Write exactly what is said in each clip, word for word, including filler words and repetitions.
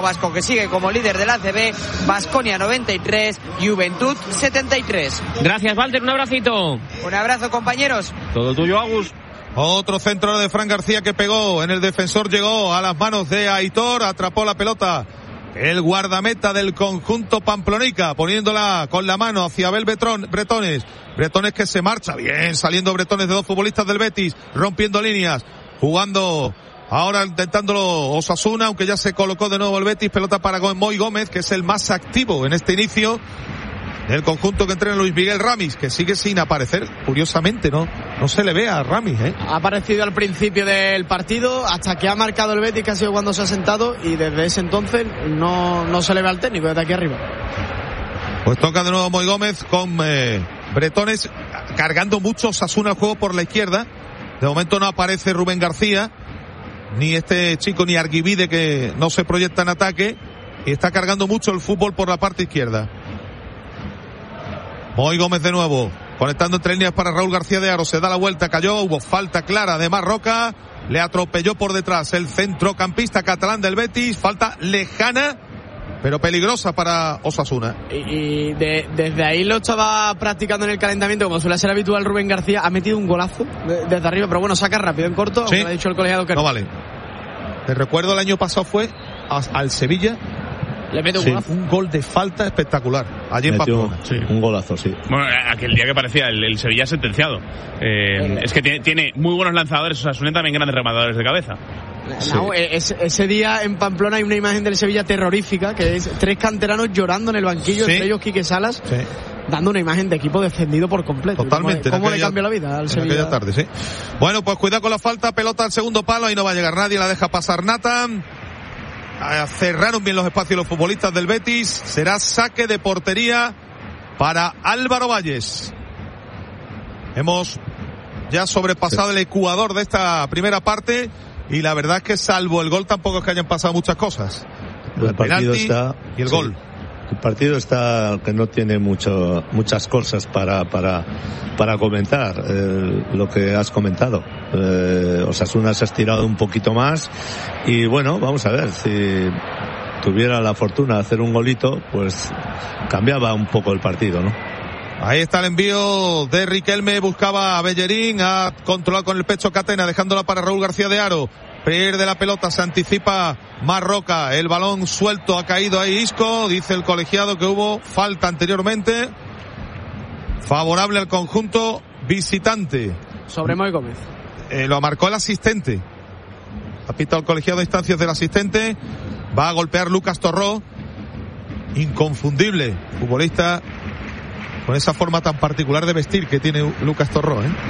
Vasco, que sigue como líder del A C B, Baskonia noventa y tres, Juventud setenta y tres. Gracias, Walter, un abracito. Un abrazo, compañeros. Todo tuyo, Agus. Otro centro de Fran García que pegó en el defensor, llegó a las manos de Aitor, atrapó la pelota el guardameta del conjunto pamplonica, poniéndola con la mano hacia Abel Betrón, Bretones, Bretones que se marcha bien, saliendo Bretones de dos futbolistas del Betis, rompiendo líneas, jugando ahora intentándolo Osasuna, aunque ya se colocó de nuevo el Betis, pelota para Moy Gómez, que es el más activo en este inicio del conjunto que entrena Luis Miguel Ramis, que sigue sin aparecer, curiosamente, ¿no? No se le ve a Ramis, ¿eh? Ha aparecido al principio del partido, hasta que ha marcado el Betis, que ha sido cuando se ha sentado, y desde ese entonces no, no se le ve al técnico desde aquí arriba. Pues toca de nuevo Moy Gómez con eh, Bretones, cargando mucho Osasuna el juego por la izquierda. De momento no aparece Rubén García, ni este chico, ni Arguibide, que no se proyecta en ataque, y está cargando mucho el fútbol por la parte izquierda. Moy Gómez de nuevo, conectando entre líneas para Raúl García de Aro, se da la vuelta, cayó, hubo falta clara de Marroca, le atropelló por detrás el centrocampista catalán del Betis, falta lejana, pero peligrosa para Osasuna. Y, y de, desde ahí lo estaba practicando en el calentamiento, como suele ser habitual Rubén García, ha metido un golazo de, desde arriba, pero bueno, saca rápido en corto, ¿Sí? aunque le ha dicho el colegiado que no. No vale. Te recuerdo, el año pasado fue a, al Sevilla. Le mete un Sí, golazo. un gol de falta espectacular allí en Metió, Pamplona. sí, un golazo, sí. Bueno, aquel día que parecía el, el Sevilla sentenciado. Eh, es que tiene, tiene muy buenos lanzadores, o sea, suelen también grandes rematadores de cabeza. Sí. No, ese, ese día en Pamplona hay una imagen del Sevilla terrorífica, que es tres canteranos llorando en el banquillo, Sí. entre ellos Quique Salas, Sí. dando una imagen de equipo defendido por completo. Totalmente. ¿Cómo, cómo aquella, le cambió la vida al en Sevilla? aquella tarde, sí. Bueno, pues cuidado con la falta, pelota al segundo palo, ahí no va a llegar nadie, la deja pasar Nathan. Cerraron bien los espacios los futbolistas del Betis. Será saque de portería para Álvaro Valles. Hemos ya sobrepasado el ecuador de esta primera parte y la verdad es que salvo el gol tampoco es que hayan pasado muchas cosas. El, el partido penalti está y el sí. gol. El partido está que no tiene mucho muchas cosas para para para comentar, eh, lo que has comentado. Eh, Osasuna se ha estirado un poquito más y bueno, vamos a ver si tuviera la fortuna de hacer un golito, pues cambiaba un poco el partido, ¿no? Ahí está el envío de Riquelme, buscaba a Bellerín, ha controlado con el pecho Catena, dejándola para Raúl García de Aro. Pierde la pelota, se anticipa Marroca, el balón suelto, ha caído ahí Isco, dice el colegiado que hubo falta anteriormente, favorable al conjunto visitante. Sobre Moy Gómez. Eh, lo marcó el asistente, ha pitado el colegiado a instancias del asistente, va a golpear Lucas Torró, inconfundible, futbolista con esa forma tan particular de vestir que tiene Lucas Torró, ¿eh?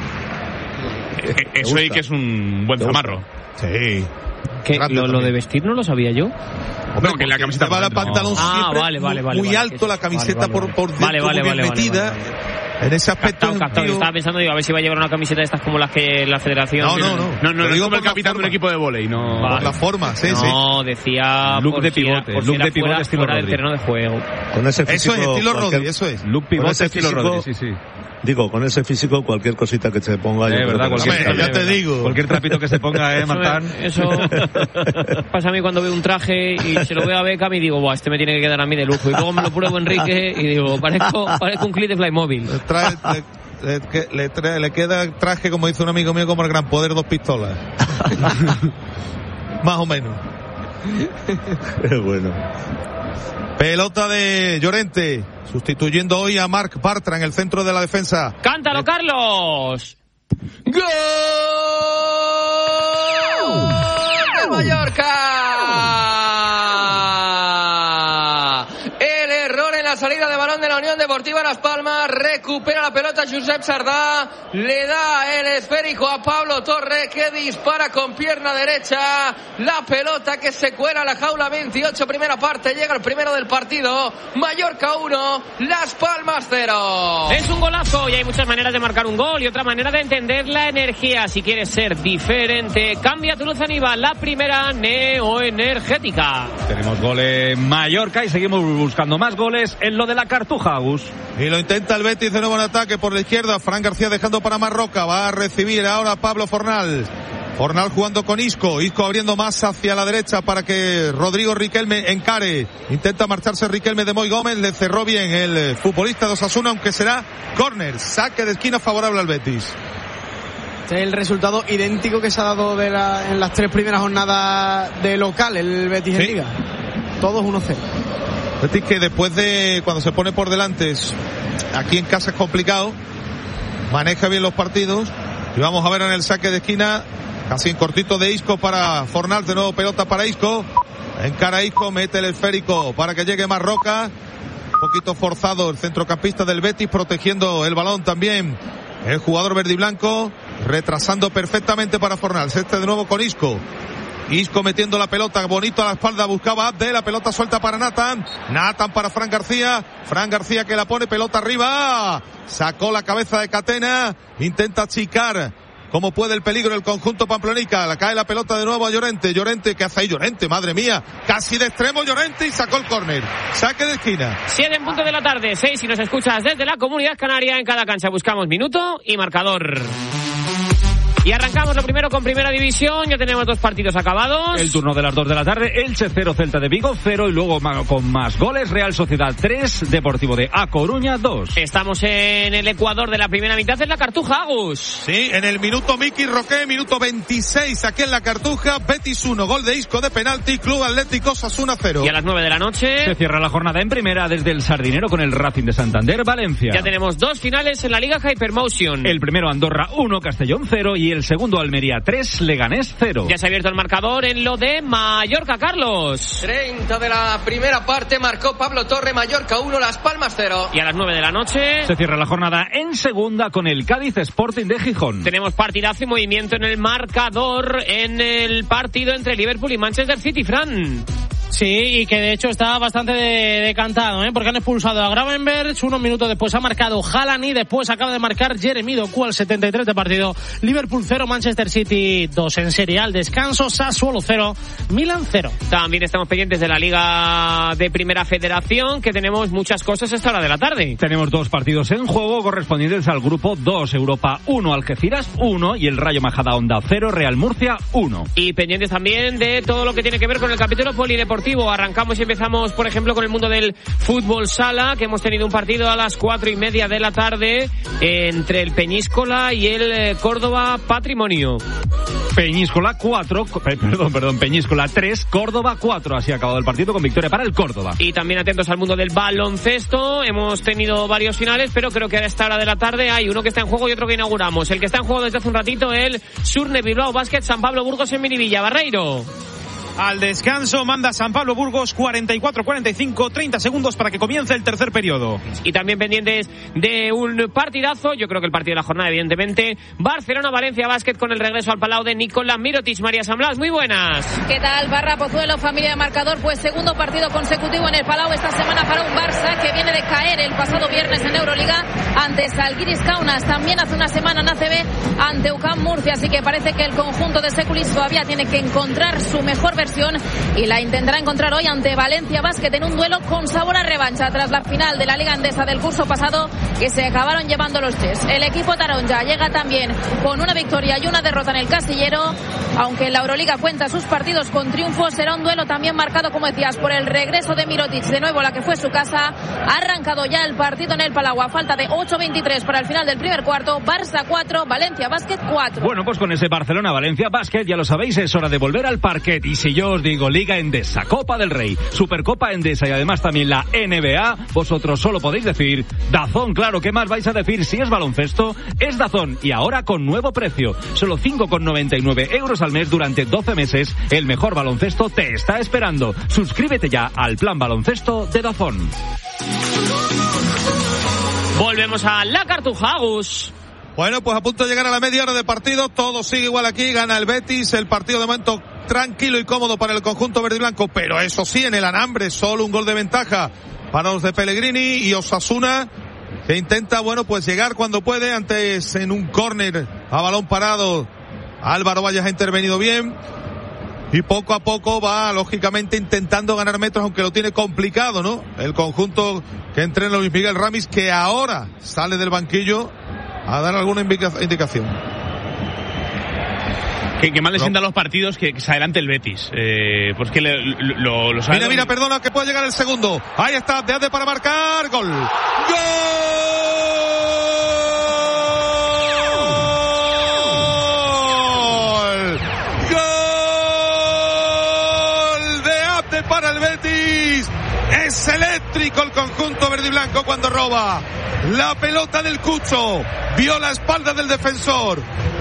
Eso ahí que es un buen zamarro. Sí. Que lo, lo de vestir no lo sabía yo. Hombre, no, que la camiseta va el no. pantalón Ah, siempre vale, vale, vale, muy vale, alto, la camiseta vale, vale, por, por dentro vale, vale, muy bien vale, metida. vale, vale. En ese aspecto Captado, captado. Yo estaba pensando, digo, a ver si va a llevar una camiseta de estas como las que la federación... No, no, no. No, no, Lo no, digo como el por la capitán de un forma. equipo de vóley, no. Vale. Por la forma, sí, sí. No, decía... Look por de si era- pivote, por si look era de pivote fuera, estilo fuera del Rodri. terreno de juego. Con ese Eso físico, es, estilo cualquier- Rodri, eso es. Look Con pivote ese estilo físico- Rodri, sí, sí. Digo, con ese físico cualquier cosita que se ponga, yo Eh, creo verdad, que cualquier, no. Hombre, ya te verdad. digo. Cualquier trapito que se ponga, eh, Eso, Martán. eso pasa a mí cuando veo un traje y se lo veo a Beckham y digo, buah, este me tiene que quedar a mí de lujo. Y luego me lo pruebo Enrique y digo, parezco, parezco un clip de Playmobil. Le, trae, le, le, que- le, trae- le queda el traje, como dice un amigo mío, como el Gran Poder, dos pistolas. Más o menos. Bueno. Pelota de Llorente, sustituyendo hoy a Marc Bartra en el centro de la defensa. ¡Cántalo, Carlos! ¡Gol de Mallorca! El error en la salida de balón de la Unión Deportiva Las Palmas. Recupera la pelota Josep Sardá. Le da el esférico a Pablo Torre, que dispara con pierna derecha. La pelota que se cuela a la jaula veintiocho, primera parte. Llega el primero del partido. Mallorca uno, Las Palmas cero. Es un golazo y hay muchas maneras de marcar un gol y otra manera de entender la energía. Si quieres ser diferente, cambia tu luz Aníbal, la primera neoenergética. Tenemos gol en Mallorca y seguimos buscando más goles en lo de la Cartuja, Agus. Y lo intenta el Betis de nuevo en ataque por la izquierda. Fran García dejando para Marroca. Va a recibir ahora Pablo Fornal. Fornal jugando con Isco, Isco abriendo más hacia la derecha para que Rodrigo Riquelme encare, intenta marcharse Riquelme de Moy Gómez, le cerró bien el futbolista de Osasuna, aunque será córner, saque de esquina favorable al Betis. Este es el resultado idéntico que se ha dado de la, en las tres primeras jornadas de local, el Betis ¿Sí? en Liga, todos uno cero. Betis que después de cuando se pone por delante, aquí en casa es complicado, maneja bien los partidos, y vamos a ver en el saque de esquina, casi en cortito de Isco para Fornal, de nuevo pelota para Isco, encara Isco, mete el esférico para que llegue Marroca, un poquito forzado el centrocampista del Betis, protegiendo el balón también el jugador verde y blanco, retrasando perfectamente para Fornal, este de nuevo con Isco, Isco metiendo la pelota bonito a la espalda, buscaba Abde, la pelota suelta para Nathan, Nathan para Fran García, Fran García que la pone, pelota arriba, sacó la cabeza de Catena, intenta achicar como puede el peligro el conjunto pamplonica, la cae la pelota de nuevo a Llorente, Llorente, ¿qué hace ahí Llorente? Madre mía, casi de extremo Llorente y sacó el córner, saque de esquina. siete en punto de la tarde, seis si nos escuchas desde la Comunidad Canaria, en cada cancha buscamos minuto y marcador. Y arrancamos lo primero con Primera División, ya tenemos dos partidos acabados. El turno de las dos de la tarde, Elche cero, Celta de Vigo cero, y luego con más goles, Real Sociedad tres, Deportivo de A Coruña dos. Estamos en el Ecuador de la primera mitad, en la Cartuja, Agus. Sí, en el minuto Miki Roque, minuto veintiséis aquí en la Cartuja, Betis uno, gol de Isco de penalti, Club Atlético Osasuna cero. Y a las nueve de la noche se cierra la jornada en primera desde el Sardinero con el Racing de Santander, Valencia. Ya tenemos dos finales en la Liga Hypermotion. El primero Andorra uno, Castellón cero, y el segundo Almería tres, Leganés cero. Ya se ha abierto el marcador en lo de Mallorca, Carlos. treinta de la primera parte, marcó Pablo Torre, Mallorca uno, Las Palmas cero. Y a las nueve de la noche se cierra la jornada en segunda con el Cádiz Sporting de Gijón. Tenemos partidazo y movimiento en el marcador en el partido entre Liverpool y Manchester City, Fran. Sí, y que de hecho está bastante de, decantado, ¿eh? Porque han expulsado a Gravenberch, unos minutos después ha marcado Haaland y después acaba de marcar Jeremy Doku al setenta y tres de partido. Liverpool cero, Manchester City dos en Serie A al descanso, Sassuolo cero, Milan cero. También estamos pendientes de la Liga de Primera Federación, que tenemos muchas cosas a esta hora de la tarde. Tenemos dos partidos en juego correspondientes al grupo dos, Europa uno, Algeciras uno y el Rayo Majadahonda cero, Real Murcia uno. Y pendientes también de todo lo que tiene que ver con el capítulo polideportivo. Arrancamos y empezamos, por ejemplo, con el mundo del fútbol sala, que hemos tenido un partido a las cuatro y media de la tarde entre el Peñíscola y el Córdoba Patrimonio. Peñíscola cuatro, perdón, perdón, Peñíscola tres, Córdoba cuatro. Así ha acabado el partido con victoria para el Córdoba. Y también atentos al mundo del baloncesto. Hemos tenido varios finales, pero creo que a esta hora de la tarde hay uno que está en juego y otro que inauguramos. El que está en juego desde hace un ratito, el Surne Bilbao Basket San Pablo Burgos en Miribilla. Barreiro. Al descanso manda San Pablo Burgos, cuarenta y cuatro cuarenta y cinco, treinta segundos para que comience el tercer periodo. Y también pendientes de un partidazo, yo creo que el partido de la jornada, evidentemente, Barcelona-Valencia Basket con el regreso al Palau de Nicolás Mirotic. María San Blas, muy buenas. ¿Qué tal, Barra Pozuelo, familia de marcador? Pues segundo partido consecutivo en el Palau esta semana para un Barça que viene de caer el pasado viernes en Euroliga ante Žalgiris Kaunas, también hace una semana en A C B ante U C A M Murcia, así que parece que el conjunto de Sekulic todavía tiene que encontrar su mejor versión y la intentará encontrar hoy ante Valencia Basket en un duelo con sabor a revancha tras la final de la Liga Endesa del curso pasado que se acabaron llevando los Chess. El equipo taronja llega también con una victoria y una derrota en el casillero, aunque en la Euroliga cuenta sus partidos con triunfos. Será un duelo también marcado, como decías, por el regreso de Mirotic de nuevo a la que fue su casa. Ha arrancado ya el partido en el Palau a falta de ocho veintitrés para el final del primer cuarto. Barça cuatro, Valencia Basket cuatro. Bueno, pues con ese Barcelona-Valencia Basket, ya lo sabéis, es hora de volver al parquet. Y si yo os digo Liga Endesa, Copa del Rey, Supercopa Endesa y además también la N B A, vosotros solo podéis decir Dazón. Claro, ¿qué más vais a decir? Si es baloncesto, es Dazón. Y ahora con nuevo precio, solo cinco con noventa y nueve euros al mes durante doce meses. El mejor baloncesto te está esperando. Suscríbete ya al plan baloncesto de Dazón. Volvemos a la Cartuja, Agus. Bueno, pues a punto de llegar a la media hora de partido, todo sigue igual aquí, gana el Betis, el partido de momento tranquilo y cómodo para el conjunto verde y blanco, pero eso sí, en el alambre, solo un gol de ventaja para los de Pellegrini y Osasuna, que intenta, bueno, pues llegar cuando puede, antes en un córner a balón parado, Álvaro Valles ha intervenido bien, y poco a poco va, lógicamente, intentando ganar metros, aunque lo tiene complicado, ¿no? El conjunto que entrena Luis Miguel Ramis, que ahora sale del banquillo a dar alguna indicación. Que, que mal le sientan los partidos que, que se adelante el Betis. Eh, pues que le, lo, lo sabe. Mira, mira, perdona, que puede llegar el segundo. Ahí está, de Abde para marcar. Gol. ¡Gol! ¡Gol! De Abde para el Betis. Es eléctrico el conjunto verde y blanco cuando roba. La pelota del Cucho. Vio la espalda del defensor.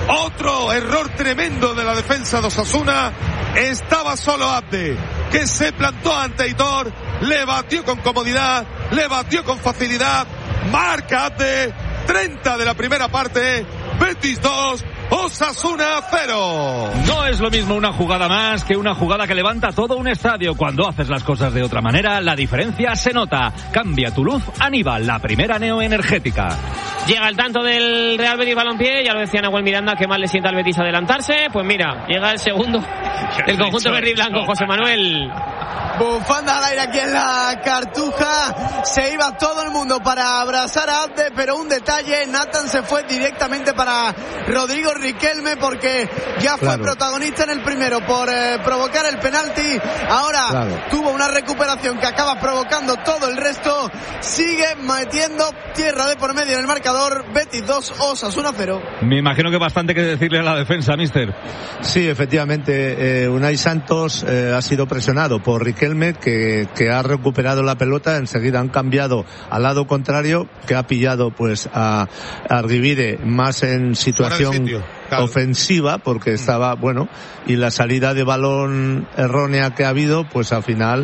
Otro error tremendo de la defensa de Osasuna. Estaba solo Abde, que se plantó ante Aitor, le batió con comodidad, le batió con facilidad. Marca Abde, treinta de la primera parte, Betis dos, Osasuna cero. No es lo mismo una jugada más que una jugada que levanta todo un estadio. Cuando haces las cosas de otra manera, la diferencia se nota. Cambia tu luz Aníbal, la primera neoenergética. Llega el tanto del Real Betis Balompié, ya lo decía Nahuel Miranda, que mal le sienta al Betis adelantarse. Pues mira, llega el segundo del conjunto verde y blanco, José Manuel. Bufanda al aire aquí en la Cartuja. Se iba todo el mundo para abrazar a Abde, pero un detalle, Nathan se fue directamente para Rodrigo Riquelme porque ya fue claro. protagonista en el primero por eh, provocar el penalti. Ahora claro. tuvo una recuperación que acaba provocando todo el resto. Sigue metiendo tierra de por medio en el marcador. Betis dos, Osasuna cero. Me imagino que bastante que decirle a la defensa, mister. Sí, efectivamente, eh, Unai Santos eh, ha sido presionado por Riquelme, que, que ha recuperado la pelota. Enseguida han cambiado al lado contrario, que ha pillado pues a, a Arribide más en situación sitio, claro. ofensiva, porque estaba, bueno, y la salida de balón errónea que ha habido, pues al final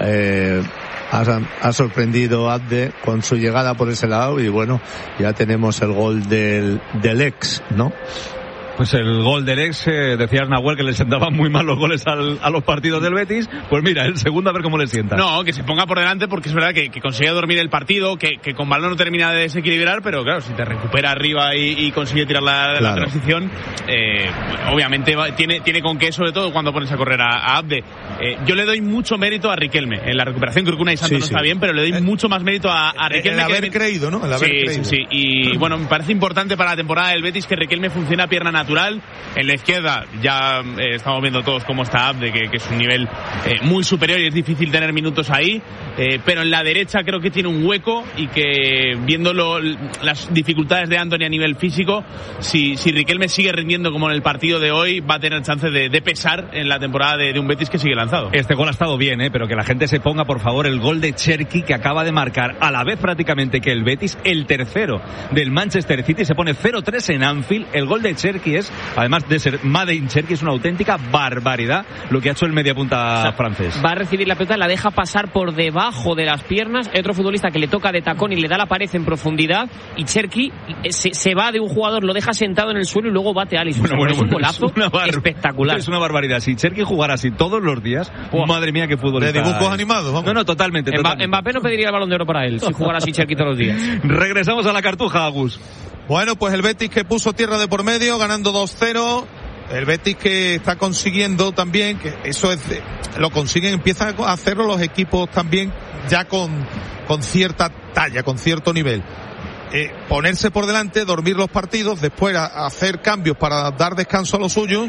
eh, ha, ha sorprendido a Abde con su llegada por ese lado, y bueno, ya tenemos el gol del, del ex, ¿no? Pues el gol del ex, eh, decía Nahuel que le sentaban muy mal los goles al, a los partidos del Betis. Pues mira, el segundo a ver cómo le sienta. No, que se ponga por delante, porque es verdad que, que consigue dormir el partido, que, que con balón no termina de desequilibrar, pero claro, si te recupera arriba y, y consigue tirar la, claro. la transición, eh, obviamente va, tiene, tiene con qué, sobre todo cuando pones a correr a, a Abde. Eh, yo le doy mucho mérito a Riquelme en la recuperación. Creo que Unai Santos sí, no sí. está bien, pero le doy eh, mucho más mérito a, a Riquelme. El haber que creído, ¿no? El haber sí, creído. sí, sí. Y bueno, me parece importante para la temporada del Betis que Riquelme funcione a pierna natural. En la izquierda ya eh, estamos viendo todos cómo está Abde, que, que es un nivel eh, muy superior y es difícil tener minutos ahí, eh, pero en la derecha creo que tiene un hueco, y que viendo lo, las dificultades de Antony a nivel físico, si, si Riquelme sigue rindiendo como en el partido de hoy, va a tener chance de, de pesar en la temporada de, de un Betis que sigue lanzado. Este gol ha estado bien, ¿eh? Pero que la gente se ponga, por favor, el gol de Cherki, que acaba de marcar a la vez prácticamente que el Betis, el tercero del Manchester City. Se pone cero tres en Anfield. El gol de Cherki es, además de ser Made in Cherki, es una auténtica barbaridad lo que ha hecho el mediapunta o sea, francés. Va a recibir la pelota, la deja pasar por debajo de las piernas. Hay otro futbolista que le toca de tacón y le da la pared en profundidad, y Cherki se, se va de un jugador, lo deja sentado en el suelo y luego bate a Alisson. Bueno, bueno, es un golazo es una bar- espectacular. Es una barbaridad. Si Cherki jugara así todos los días, oh, madre mía, qué futbolista. De dibujos animados, vamos. No, no, totalmente. Mba- totalmente. Mbappé no pediría el Balón de Oro para él si jugara así Cherki todos los días. Regresamos a la Cartuja, Agus. Bueno, pues el Betis que puso tierra de por medio, ganando dos cero. El Betis que está consiguiendo también, que eso es, lo consiguen, empiezan a hacerlo los equipos también ya con, con cierta talla, con cierto nivel. Eh, ponerse por delante, dormir los partidos, después a, a hacer cambios para dar descanso a los suyos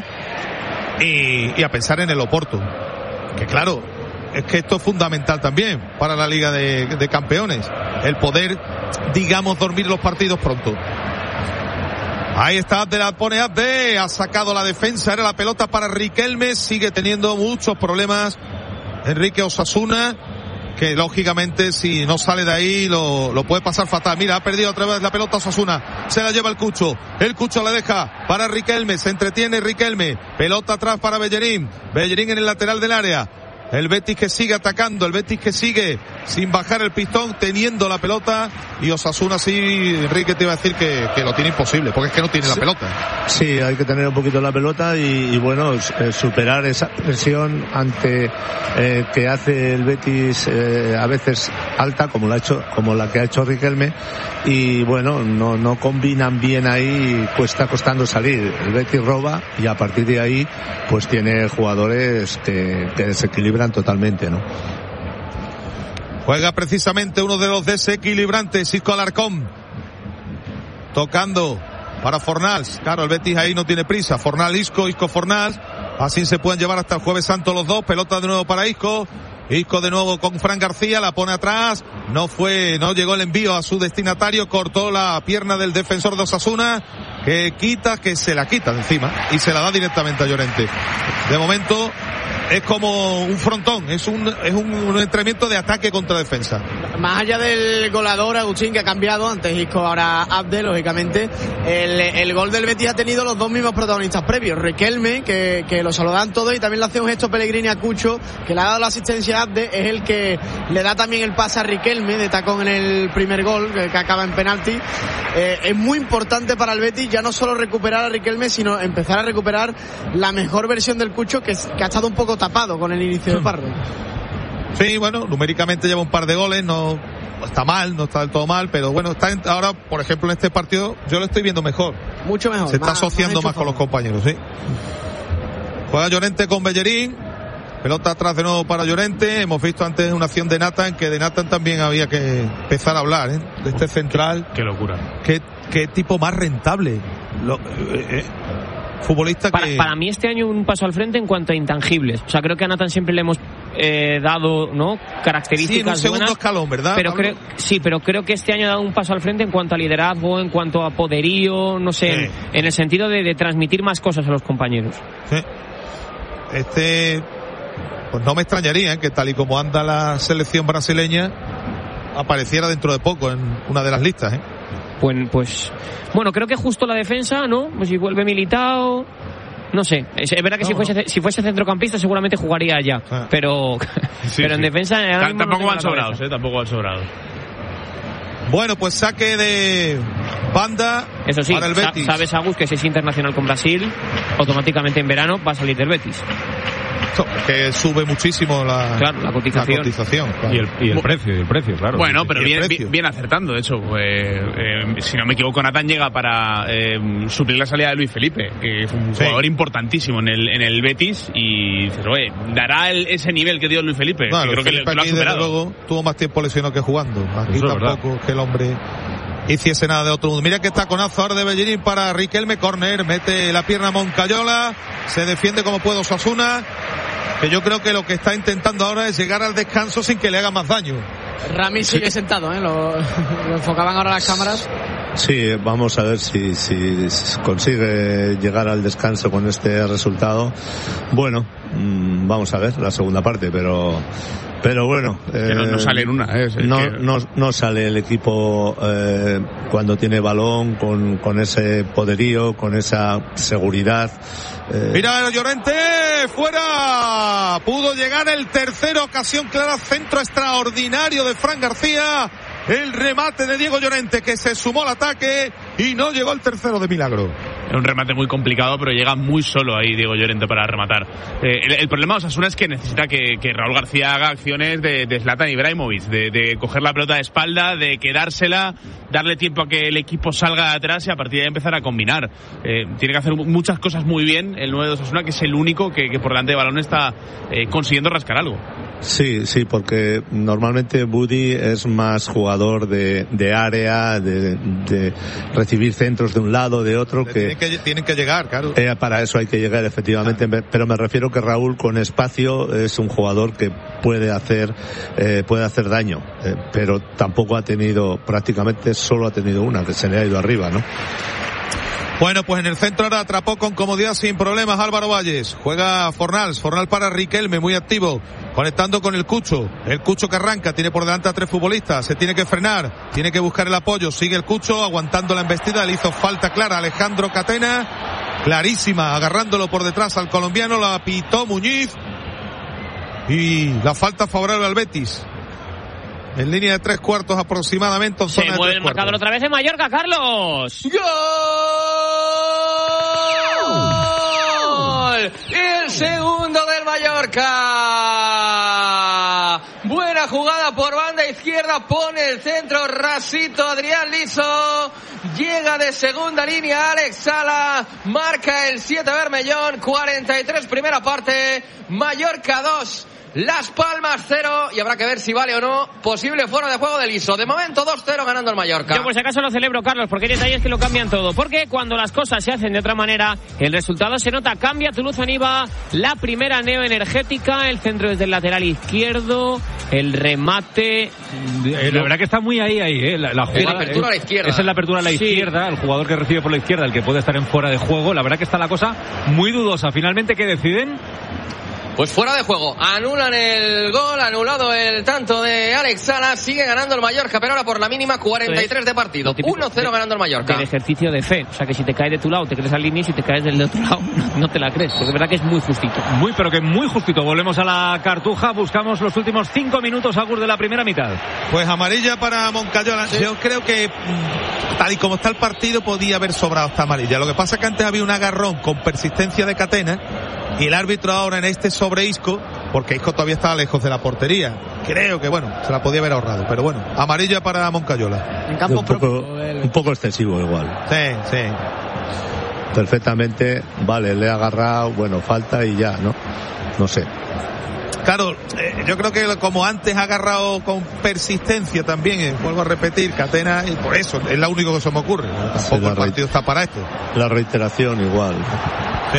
y, y a pensar en el Oporto. Que claro, es que esto es fundamental también para la Liga de, de Campeones, el poder, digamos, dormir los partidos pronto. Ahí está Abde, la pone Abde, ha sacado la defensa, era la pelota para Riquelme, sigue teniendo muchos problemas Enrique Osasuna, que lógicamente si no sale de ahí lo, lo puede pasar fatal. Mira, ha perdido otra vez la pelota Osasuna, se la lleva el Cucho, el Cucho la deja para Riquelme, se entretiene Riquelme, pelota atrás para Bellerín, Bellerín en el lateral del área. El Betis que sigue atacando, el Betis que sigue sin bajar el pistón, teniendo la pelota, y Osasuna sí, Enrique te iba a decir que, que lo tiene imposible, porque es que no tiene la pelota. Sí, hay que tener un poquito la pelota y, y bueno, eh, superar esa presión ante eh, que hace el Betis eh, a veces alta, como la ha hecho, como la que ha hecho Riquelme, y bueno, no, no combinan bien ahí, pues está costando salir. El Betis roba y a partir de ahí pues tiene jugadores que, que desequilibran totalmente, ¿no? Juega precisamente uno de los desequilibrantes, Isco Alarcón, tocando para Fornals. Claro, el Betis ahí no tiene prisa. Fornals, Isco, Isco, Fornals. Así se pueden llevar hasta el Jueves Santo los dos. Pelota de nuevo para Isco. Isco de nuevo con Fran García, la pone atrás, no fue, no llegó el envío a su destinatario, cortó la pierna del defensor de Osasuna, que quita, que se la quita de encima y se la da directamente a Llorente. De momento es como un frontón, es un, es un, un entrenamiento de ataque contra defensa. Más allá del goleador, Agustín, que ha cambiado, antes Isco, ahora Abde, lógicamente, el, el gol del Betis ha tenido los dos mismos protagonistas previos. Riquelme, que, que lo saludan todos, y también le hace un gesto Pellegrini a Cucho, que le ha dado la asistencia a Abde, es el que le da también el pase a Riquelme de tacón en el primer gol, que, que acaba en penalti. Eh, es muy importante para el Betis ya no solo recuperar a Riquelme, sino empezar a recuperar la mejor versión del Cucho, que, que ha estado un poco tapado con el inicio de Pardo. Sí, bueno, numéricamente lleva un par de goles, no está mal, no está del todo mal, pero bueno, está en, ahora, por ejemplo, en este partido yo lo estoy viendo mejor. Mucho mejor. Se está más, asociando más, más con los compañeros, sí. Juega Llorente con Bellerín, pelota atrás de nuevo para Llorente. Hemos visto antes una acción de Nathan, que de Nathan también había que empezar a hablar, ¿eh? De este central. Qué, qué locura. Qué, qué tipo más rentable. Lo, eh, eh. Futbolista para, que... para mí este año un paso al frente en cuanto a intangibles. O sea, creo que a Nathan siempre le hemos eh, dado, ¿no?, características sí, en un segundo buenas, escalón, ¿verdad? Pero creo, sí, pero creo que este año ha dado un paso al frente en cuanto a liderazgo, en cuanto a poderío, no sé, sí. en, en el sentido de, de transmitir más cosas a los compañeros. Sí. Este, pues no me extrañaría, ¿eh?, que tal y como anda la selección brasileña apareciera dentro de poco en una de las listas, ¿eh? Pues, pues, bueno, creo que justo la defensa, ¿no? Pues si vuelve Militao, no sé. Es, es verdad que no, si fuese no. si fuese centrocampista seguramente jugaría allá, ah. pero, sí, pero sí. en defensa ahora mismo tampoco no van sobrados, ¿eh? Tampoco van sobrados. Bueno, pues saque de banda. Eso sí, para el Betis. Sabes, Agus, que si es internacional con Brasil, automáticamente en verano va a salir del Betis. Que sube muchísimo la, claro, la cotización, la cotización claro. y, el, y el precio, y el precio, claro. Bueno, sí, pero bien, bien, bien acertando, de hecho. Eh, eh, si no me equivoco, Nathan llega para eh, suplir la salida de Luis Felipe, que es un sí. jugador importantísimo en el, en el Betis, y pero, eh, dará el, ese nivel que dio Luis Felipe. No, que creo Felipe que lo ha superado. Luego tuvo más tiempo lesionado que jugando. Aquí Eso tampoco es que el hombre hiciese nada de otro mundo. Mira que está conazo ahora de Bellerín para Riquelme, córner, mete la pierna a Moncayola, se defiende como puede Osasuna, que yo creo que lo que está intentando ahora es llegar al descanso sin que le haga más daño. Rami sigue sentado, ¿eh? Lo, lo enfocaban ahora las cámaras. Sí, vamos a ver si, si consigue llegar al descanso con este resultado. Bueno, mmm, vamos a ver la segunda parte, pero pero bueno, eh, que no, no sale en una, ¿eh? Es no, que... no, no sale el equipo eh, cuando tiene balón con, con ese poderío, con esa seguridad. Eh... Mira Llorente, fuera, pudo llegar el tercera ocasión clara, centro extraordinario de Fran García, el remate de Diego Llorente que se sumó al ataque y no llegó el tercero de milagro. Es un remate muy complicado, pero llega muy solo ahí Diego Llorente para rematar. Eh, el, el problema de Osasuna es que necesita que, que Raúl García haga acciones de, de Zlatan Ibrahimovic, de, de coger la pelota de espalda, de quedársela, darle tiempo a que el equipo salga de atrás y a partir de ahí empezar a combinar. Eh, tiene que hacer muchas cosas muy bien el nueve de Osasuna, que es el único que, que por delante de balón está eh, consiguiendo rascar algo. Sí, sí, porque normalmente Budi es más jugador de, de área, de, de recibir centros de un lado, de otro. Que tienen, que tienen que llegar, claro. Eh, para eso hay que llegar, efectivamente. Ah. Pero me refiero que Raúl, con espacio, es un jugador que puede hacer, eh, puede hacer daño. Eh, pero tampoco ha tenido, prácticamente solo ha tenido una, que se le ha ido arriba, ¿no? Bueno, pues en el centro ahora atrapó con comodidad sin problemas Álvaro Valles. Juega Fornals, Fornals para Riquelme, muy activo, conectando con el Cucho. El Cucho que arranca, tiene por delante a tres futbolistas, se tiene que frenar, tiene que buscar el apoyo, sigue el Cucho aguantando la embestida, le hizo falta clara a Alejandro Catena, clarísima, agarrándolo por detrás al colombiano, la pitó Muñiz y la falta favorable al Betis. En línea de tres cuartos aproximadamente. Se mueve el marcador otra vez en Mallorca, Carlos. ¡Gol! El segundo del Mallorca. Buena jugada por banda izquierda, pone el centro Rasito, Adrián Liso. Llega de segunda línea Alex Sala, marca el siete Bermellón, cuarenta y tres primera parte, Mallorca dos. Las Palmas cero, y habrá que ver si vale o no posible fuera de juego del I S O. De momento dos cero ganando el Mallorca. Yo por si acaso lo celebro, Carlos, porque hay detalles que lo cambian todo. Porque cuando las cosas se hacen de otra manera, el resultado se nota. Cambia Toulouse Aniva, la primera neoenergética, el centro desde el lateral izquierdo, el remate. Eh, la verdad que está muy ahí, ahí, ¿eh? La, la jugada, la apertura a la izquierda. Esa es la apertura a la Sí. izquierda, el jugador que recibe por la izquierda, el que puede estar en fuera de juego. La verdad que está la cosa muy dudosa. Finalmente, ¿qué deciden? Pues fuera de juego, anulan el gol, anulado el tanto de Alex Salas, sigue ganando el Mallorca, pero ahora por la mínima cuarenta y tres de partido, uno cero ganando el Mallorca. El ejercicio de fe, o sea que si te caes de tu lado te crees al línea y si te caes del otro lado no, no te la crees, porque es verdad que es muy justito. Muy, pero que muy justito. Volvemos a la Cartuja, buscamos los últimos cinco minutos, Agur, de la primera mitad. Pues amarilla para Moncayola. Sí. Yo creo que tal y como está el partido podía haber sobrado esta amarilla. Lo que pasa es que antes había un agarrón con persistencia de Catena y el árbitro ahora en este sobre Isco, porque Isco todavía estaba lejos de la portería. Creo que, bueno, se la podía haber ahorrado. Pero bueno, amarilla para Moncayola. En campo un poco, propio, un poco excesivo igual. Sí, sí. Perfectamente, vale, le he agarrado, bueno, falta y ya, ¿no? No sé. Claro, eh, yo creo que como antes ha agarrado con persistencia también, eh, vuelvo a repetir, Catena, y por eso es lo único que se me ocurre. Tampoco Sí, el partido está para esto. La reiteración igual. Sí.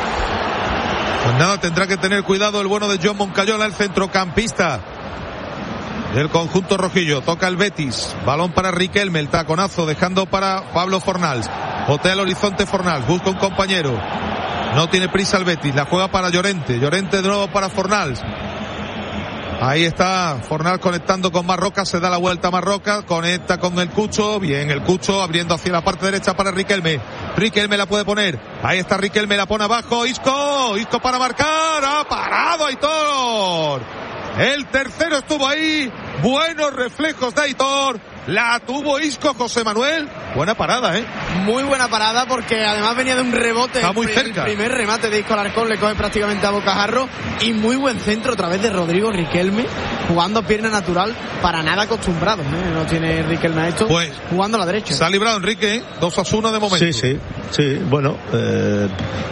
Pues nada, tendrá que tener cuidado el bueno de John Moncayola, el centrocampista del conjunto rojillo. Toca el Betis, balón para Riquelme, el taconazo, dejando para Pablo Fornals. Botea el horizonte Fornals, busca un compañero. No tiene prisa el Betis, la juega para Llorente. Llorente de nuevo para Fornals. Ahí está Fornals conectando con Marroca, se da la vuelta a Marroca, conecta con el Cucho, bien el Cucho abriendo hacia la parte derecha para Riquelme. Riquelme la puede poner, ahí está Riquelme, la pone abajo, Isco, Isco para marcar, ha parado Aitor. El tercero estuvo ahí, buenos reflejos de Aitor, la tuvo Isco, José Manuel, buena parada, eh. Muy buena parada porque además venía de un rebote. Está muy el, cerca. El primer remate de Isco Alarcón le coge prácticamente a bocajarro y muy buen centro a través de Rodrigo Riquelme, jugando pierna natural, para nada acostumbrado, ¿eh? No tiene Riquelme a esto, pues, jugando a la derecha. Se ha librado Enrique, ¿eh? dos a uno de momento. Sí, sí, sí, bueno, eh,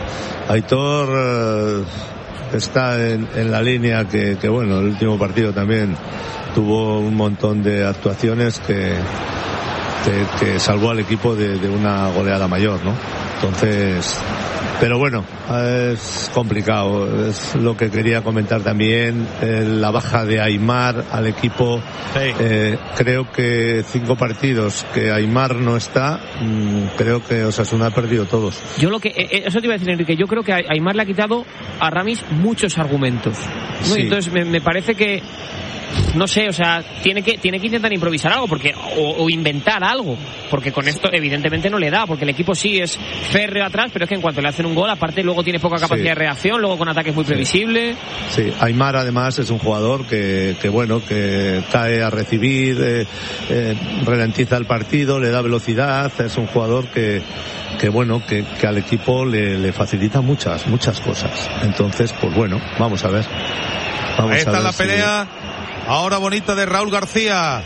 Aitor eh, está en, en la línea que, que, bueno, el último partido también tuvo un montón de actuaciones que, que, que salvó al equipo de, de una goleada mayor, ¿no? Entonces, pero bueno, es complicado, es lo que quería comentar también, eh, la baja de Aimar al equipo. Sí. Eh, creo que cinco partidos que Aimar no está, mmm, creo que Osasuna ha perdido todos. Yo lo que, eh, eso te iba a decir, Enrique, yo creo que a Aimar le ha quitado a Ramis muchos argumentos, ¿no? Sí. Entonces me, me parece que no sé, o sea, tiene que tiene que intentar improvisar algo porque o, o inventar algo, porque con esto evidentemente no le da, porque el equipo sí es férreo atrás, pero es que en cuanto le hacen un gol, aparte luego tiene poca capacidad Sí. de reacción, luego con ataques muy previsibles. Sí, Aimar además es un jugador que, que bueno, que cae a recibir, eh, eh, ralentiza el partido, le da velocidad, es un jugador que que bueno, que, que al equipo le, le facilita muchas, muchas cosas. Entonces, pues bueno, vamos a ver. Vamos Ahí a está ver la si... pelea, ahora bonita de Raúl García.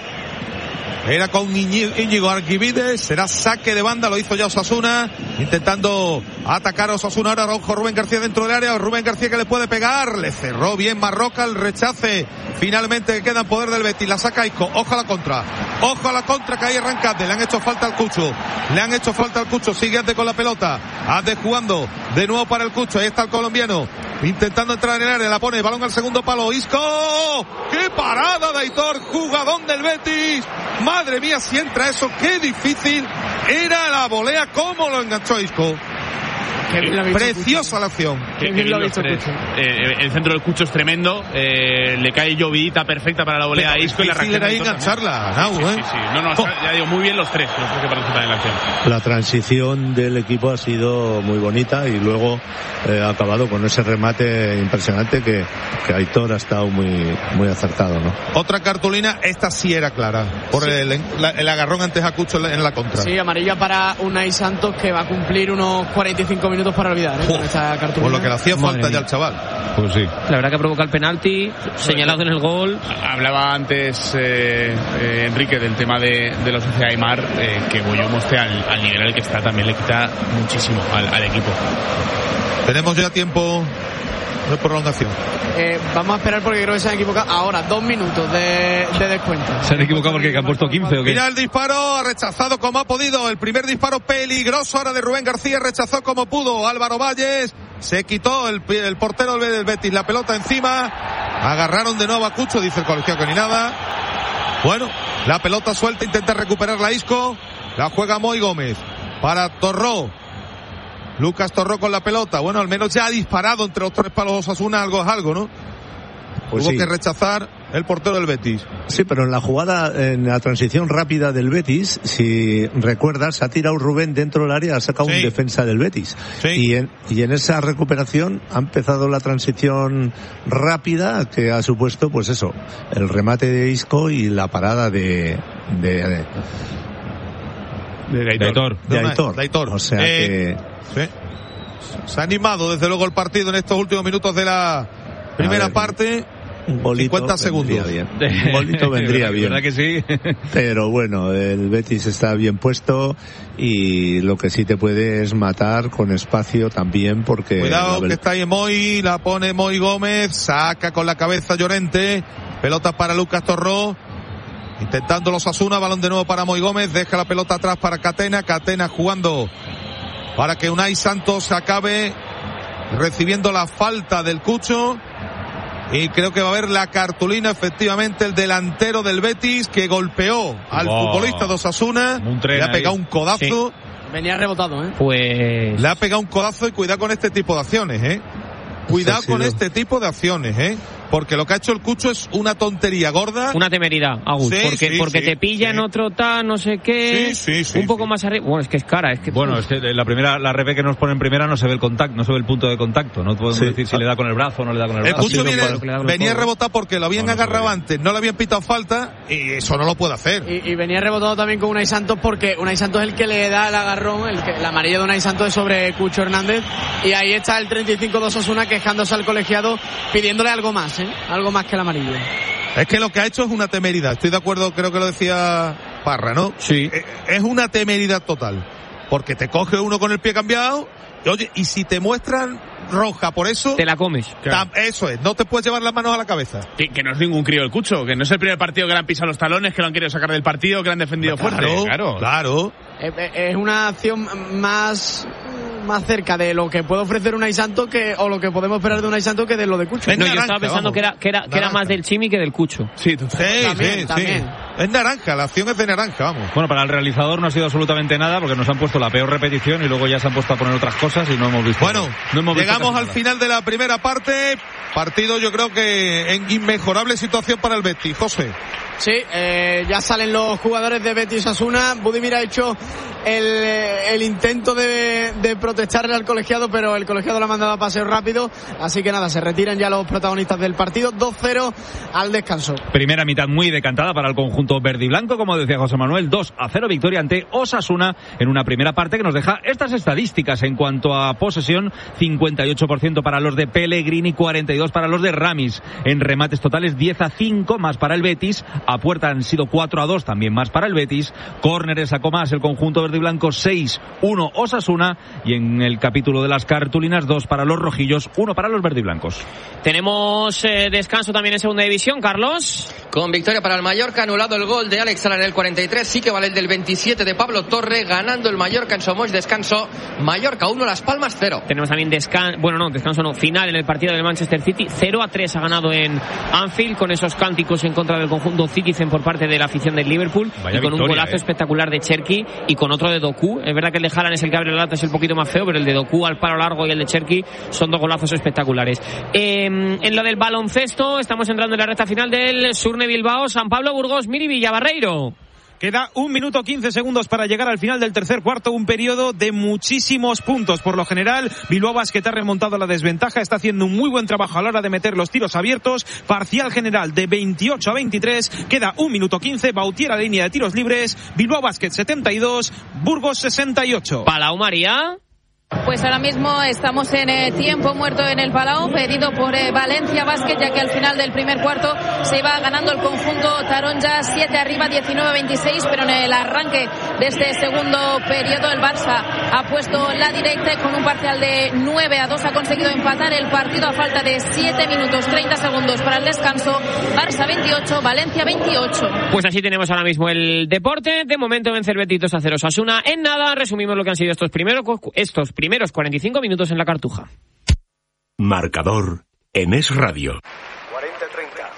Era con Íñigo Arquivides, será saque de banda, lo hizo ya Osasuna, intentando atacar a Osasuna, ahora Araujo, Rubén García dentro del área, Rubén García que le puede pegar, le cerró bien Marroca, el rechace, finalmente queda en poder del Betis, la saca Isco, ojo a la contra, ojo a la contra que ahí arranca, le han hecho falta al Cucho, le han hecho falta al Cucho, sigue Ande con la pelota, Ande jugando, de nuevo para el Cucho, ahí está el colombiano, intentando entrar en el área, la pone, balón al segundo palo, Isco, qué parada de Aitor, jugadón del Betis, madre mía, si entra eso, qué difícil era la volea, cómo lo enganchó Isco. Preciosa la acción. Qué bien lo ha visto Cucho. Eh, el centro del Cucho es tremendo, eh, le cae llovita perfecta para la volea a Isco y la reacción. Era ahí engancharla, Nau, sí, ¿eh? sí, sí. No, no, oh. Ya digo, muy bien los tres, los tres que participan en la acción. La transición del equipo ha sido muy bonita y luego eh, ha acabado con ese remate impresionante que, que Aitor ha estado muy, muy acertado, ¿no? Otra cartulina, esta sí era clara, por sí. el, la, el agarrón antes a Cucho en la, en la contra. Sí, amarilla para Unai Santos, que va a cumplir unos cuarenta y cinco minutos para olvidar, ¿eh? Oh, con esta cartulina. Por lo que le hacía Madre falta mía. Ya al chaval. Pues sí. La verdad que provoca el penalti, señalado en el gol. Hablaba antes eh, eh, Enrique del tema de, de la sociedad Aimar, eh, que Boyumo esté al, al nivel al que está también le quita muchísimo al, al equipo. Tenemos ya tiempo de prolongación. Eh, vamos a esperar porque creo que se han equivocado. Ahora, dos minutos de, de descuento. ¿Se han equivocado porque han puesto quince o qué? Mira el disparo, ha rechazado como ha podido. El primer disparo peligroso ahora de Rubén García, rechazó como pudo. Álvaro Valles, se quitó el, el portero del Betis la pelota encima. Agarraron de nuevo a Cucho, dice el colegiado que ni nada. Bueno, la pelota suelta, intenta recuperar la Isco. La juega Moy Gómez para Torró. Lucas Torró con la pelota. Bueno, al menos ya ha disparado entre los tres palos Osasuna, algo es algo, ¿no? Pues Tuvo sí. que rechazar el portero del Betis. Sí, pero en la jugada, en la transición rápida del Betis, si recuerdas, ha tirado Rubén dentro del área, ha sacado sí. un defensa del Betis. Sí. Y, en, y en esa recuperación ha empezado la transición rápida que ha supuesto, pues eso, el remate de Isco y la parada de... de, de De Aitor. De Aitor. De Aitor. O sea eh, que... Sí. Se ha animado desde luego el partido en estos últimos minutos de la primera ver, parte. Un bolito cincuenta segundos. Bien. Un bolito vendría bien. ¿Verdad que sí? Pero bueno, el Betis está bien puesto y lo que sí te puede es matar con espacio también porque... Cuidado la... que está ahí Moy, la pone Moy Gómez, saca con la cabeza Llorente, pelota para Lucas Torró. Intentando los Osasuna, balón de nuevo para Moy Gómez, deja la pelota atrás para Catena, Catena jugando para que Unai Santos acabe recibiendo la falta del Cucho y creo que va a haber la cartulina, efectivamente, el delantero del Betis que golpeó al wow. futbolista de Osasuna, le ha pegado ahí un codazo. Sí. Venía rebotado, ¿eh? Pues... Le ha pegado un codazo y cuidado con este tipo de acciones, ¿eh? Cuidado con este tipo de acciones, ¿eh? Porque lo que ha hecho el Cucho es una tontería gorda. Una temeridad, Agus, sí, porque, sí, porque sí, te pilla sí. en otro tal, no sé qué, sí, sí, sí, un poco sí. más arriba. Bueno, es que es cara, es que... Bueno, uf. es que la primera, la revés que nos pone en primera no se ve el contacto, no se ve el punto de contacto. No podemos Sí. decir si le da con el brazo o no le da con el El brazo. Cucho sido viene, para- venía a rebotar porque lo habían No, no se agarrado ve. antes, no le habían pitado falta y eso no lo puede hacer. Y, y venía rebotado también con Unai Santos porque Unai Santos es el que le da el agarrón, el, que, el amarillo de Unai Santos es sobre Cucho Hernández y ahí está el treinta y cinco de Osasuna quejándose al colegiado pidiéndole algo más, ¿eh? Algo más que el amarillo. Es que lo que ha hecho es una temeridad. Estoy de acuerdo, creo que lo decía Parra, ¿no? Sí. Eh, Es una temeridad total. Porque te coge uno con el pie cambiado. Y, oye, y si te muestran roja por eso, Te la comes. tam- eso es, no te puedes llevar las manos a la cabeza. Que, que no es ningún crío el Cucho, que no es el primer partido que le han pisado los talones, que lo han querido sacar del partido, que lo han defendido fuerte. Claro, claro. Es, es una acción más más cerca de lo que puede ofrecer Unai Santos que o lo que podemos esperar de Unai Santos que de lo de Cucho. Es No, yo naranja, estaba pensando vamos. que era, que era, que era Naranja. más del Chimi que del Cucho. Sí, total. Sí, También, sí, también. sí. Es naranja, la acción es de naranja, vamos. Bueno, para el realizador no ha sido absolutamente nada porque nos han puesto la peor repetición y luego ya se han puesto a poner otras cosas y no hemos visto. Bueno, no hemos visto llegamos casi al nada. final de la primera parte. Partido yo creo que en inmejorable situación para el Betis. José. Sí, eh, ya salen los jugadores de Betis Osasuna. Budimir ha hecho el, eh, el intento de, de protestarle al colegiado, pero el colegiado lo ha mandado a paseo rápido. Así que nada, se retiran ya los protagonistas del partido. dos cero al descanso. Primera mitad muy decantada para el conjunto verde y blanco, como decía José Manuel, dos a cero victoria ante Osasuna en una primera parte que nos deja estas estadísticas en cuanto a posesión: cincuenta y ocho por ciento para los de Pellegrini, cuarenta y dos para los de Ramis. En remates totales diez a cinco más para el Betis, a puerta han sido cuatro a dos también más para el Betis. Córneres sacó más el conjunto verde y blanco, seis uno Osasuna, y en el capítulo de las cartulinas dos para los rojillos, uno para los verde y blancos. Tenemos eh, descanso también en segunda división, Carlos. Con victoria para el Mallorca, anulado el gol de Alex Sala en el cuarenta y tres, sí que vale el del veintisiete de Pablo Torre, ganando el Mallorca en Somos. Descanso, Mallorca uno, Las Palmas cero. Tenemos también descanso, bueno no, descanso no, final en el partido del Manchester City, cero a tres ha ganado en Anfield, con esos cánticos en contra del conjunto Citizen por parte de la afición del Liverpool. Vaya y con victoria, un golazo eh. espectacular de Cherki y con otro de Doku. Es verdad que el de Haaland es el que abre la lata, es el poquito más feo, pero el de Doku al palo largo y el de Cherki son dos golazos espectaculares. Eh, en lo del baloncesto, estamos entrando en la recta final del Surne Bilbao, San Pablo, Burgos, Miri, Villabarreiro. Queda un minuto quince segundos para llegar al final del tercer cuarto, un periodo de muchísimos puntos. Por lo general, Bilbao Basket ha remontado la desventaja, está haciendo un muy buen trabajo a la hora de meter los tiros abiertos. Parcial general de veintiocho a veintitrés, queda un minuto quince, Bautier a la línea de tiros libres, Bilbao Basket setenta y dos, Burgos sesenta y ocho. Palau, María. Pues ahora mismo estamos en eh, tiempo muerto en el Palau, pedido por eh, Valencia Basket, ya que al final del primer cuarto se iba ganando el conjunto taronja siete arriba, diecinueve veintiséis, pero en el arranque de este segundo periodo. El Barça ha puesto la directa y con un parcial de nueve a dos ha conseguido empatar el partido a falta de siete minutos treinta segundos para el descanso. Barça veintiocho, Valencia veintiocho. Pues así tenemos ahora mismo el deporte. De momento vence el Betis dos a cero Osasuna. En nada resumimos lo que han sido estos primeros, estos primeros cuarenta y cinco minutos en la Cartuja. Marcador en Es Radio. cuarenta treinta.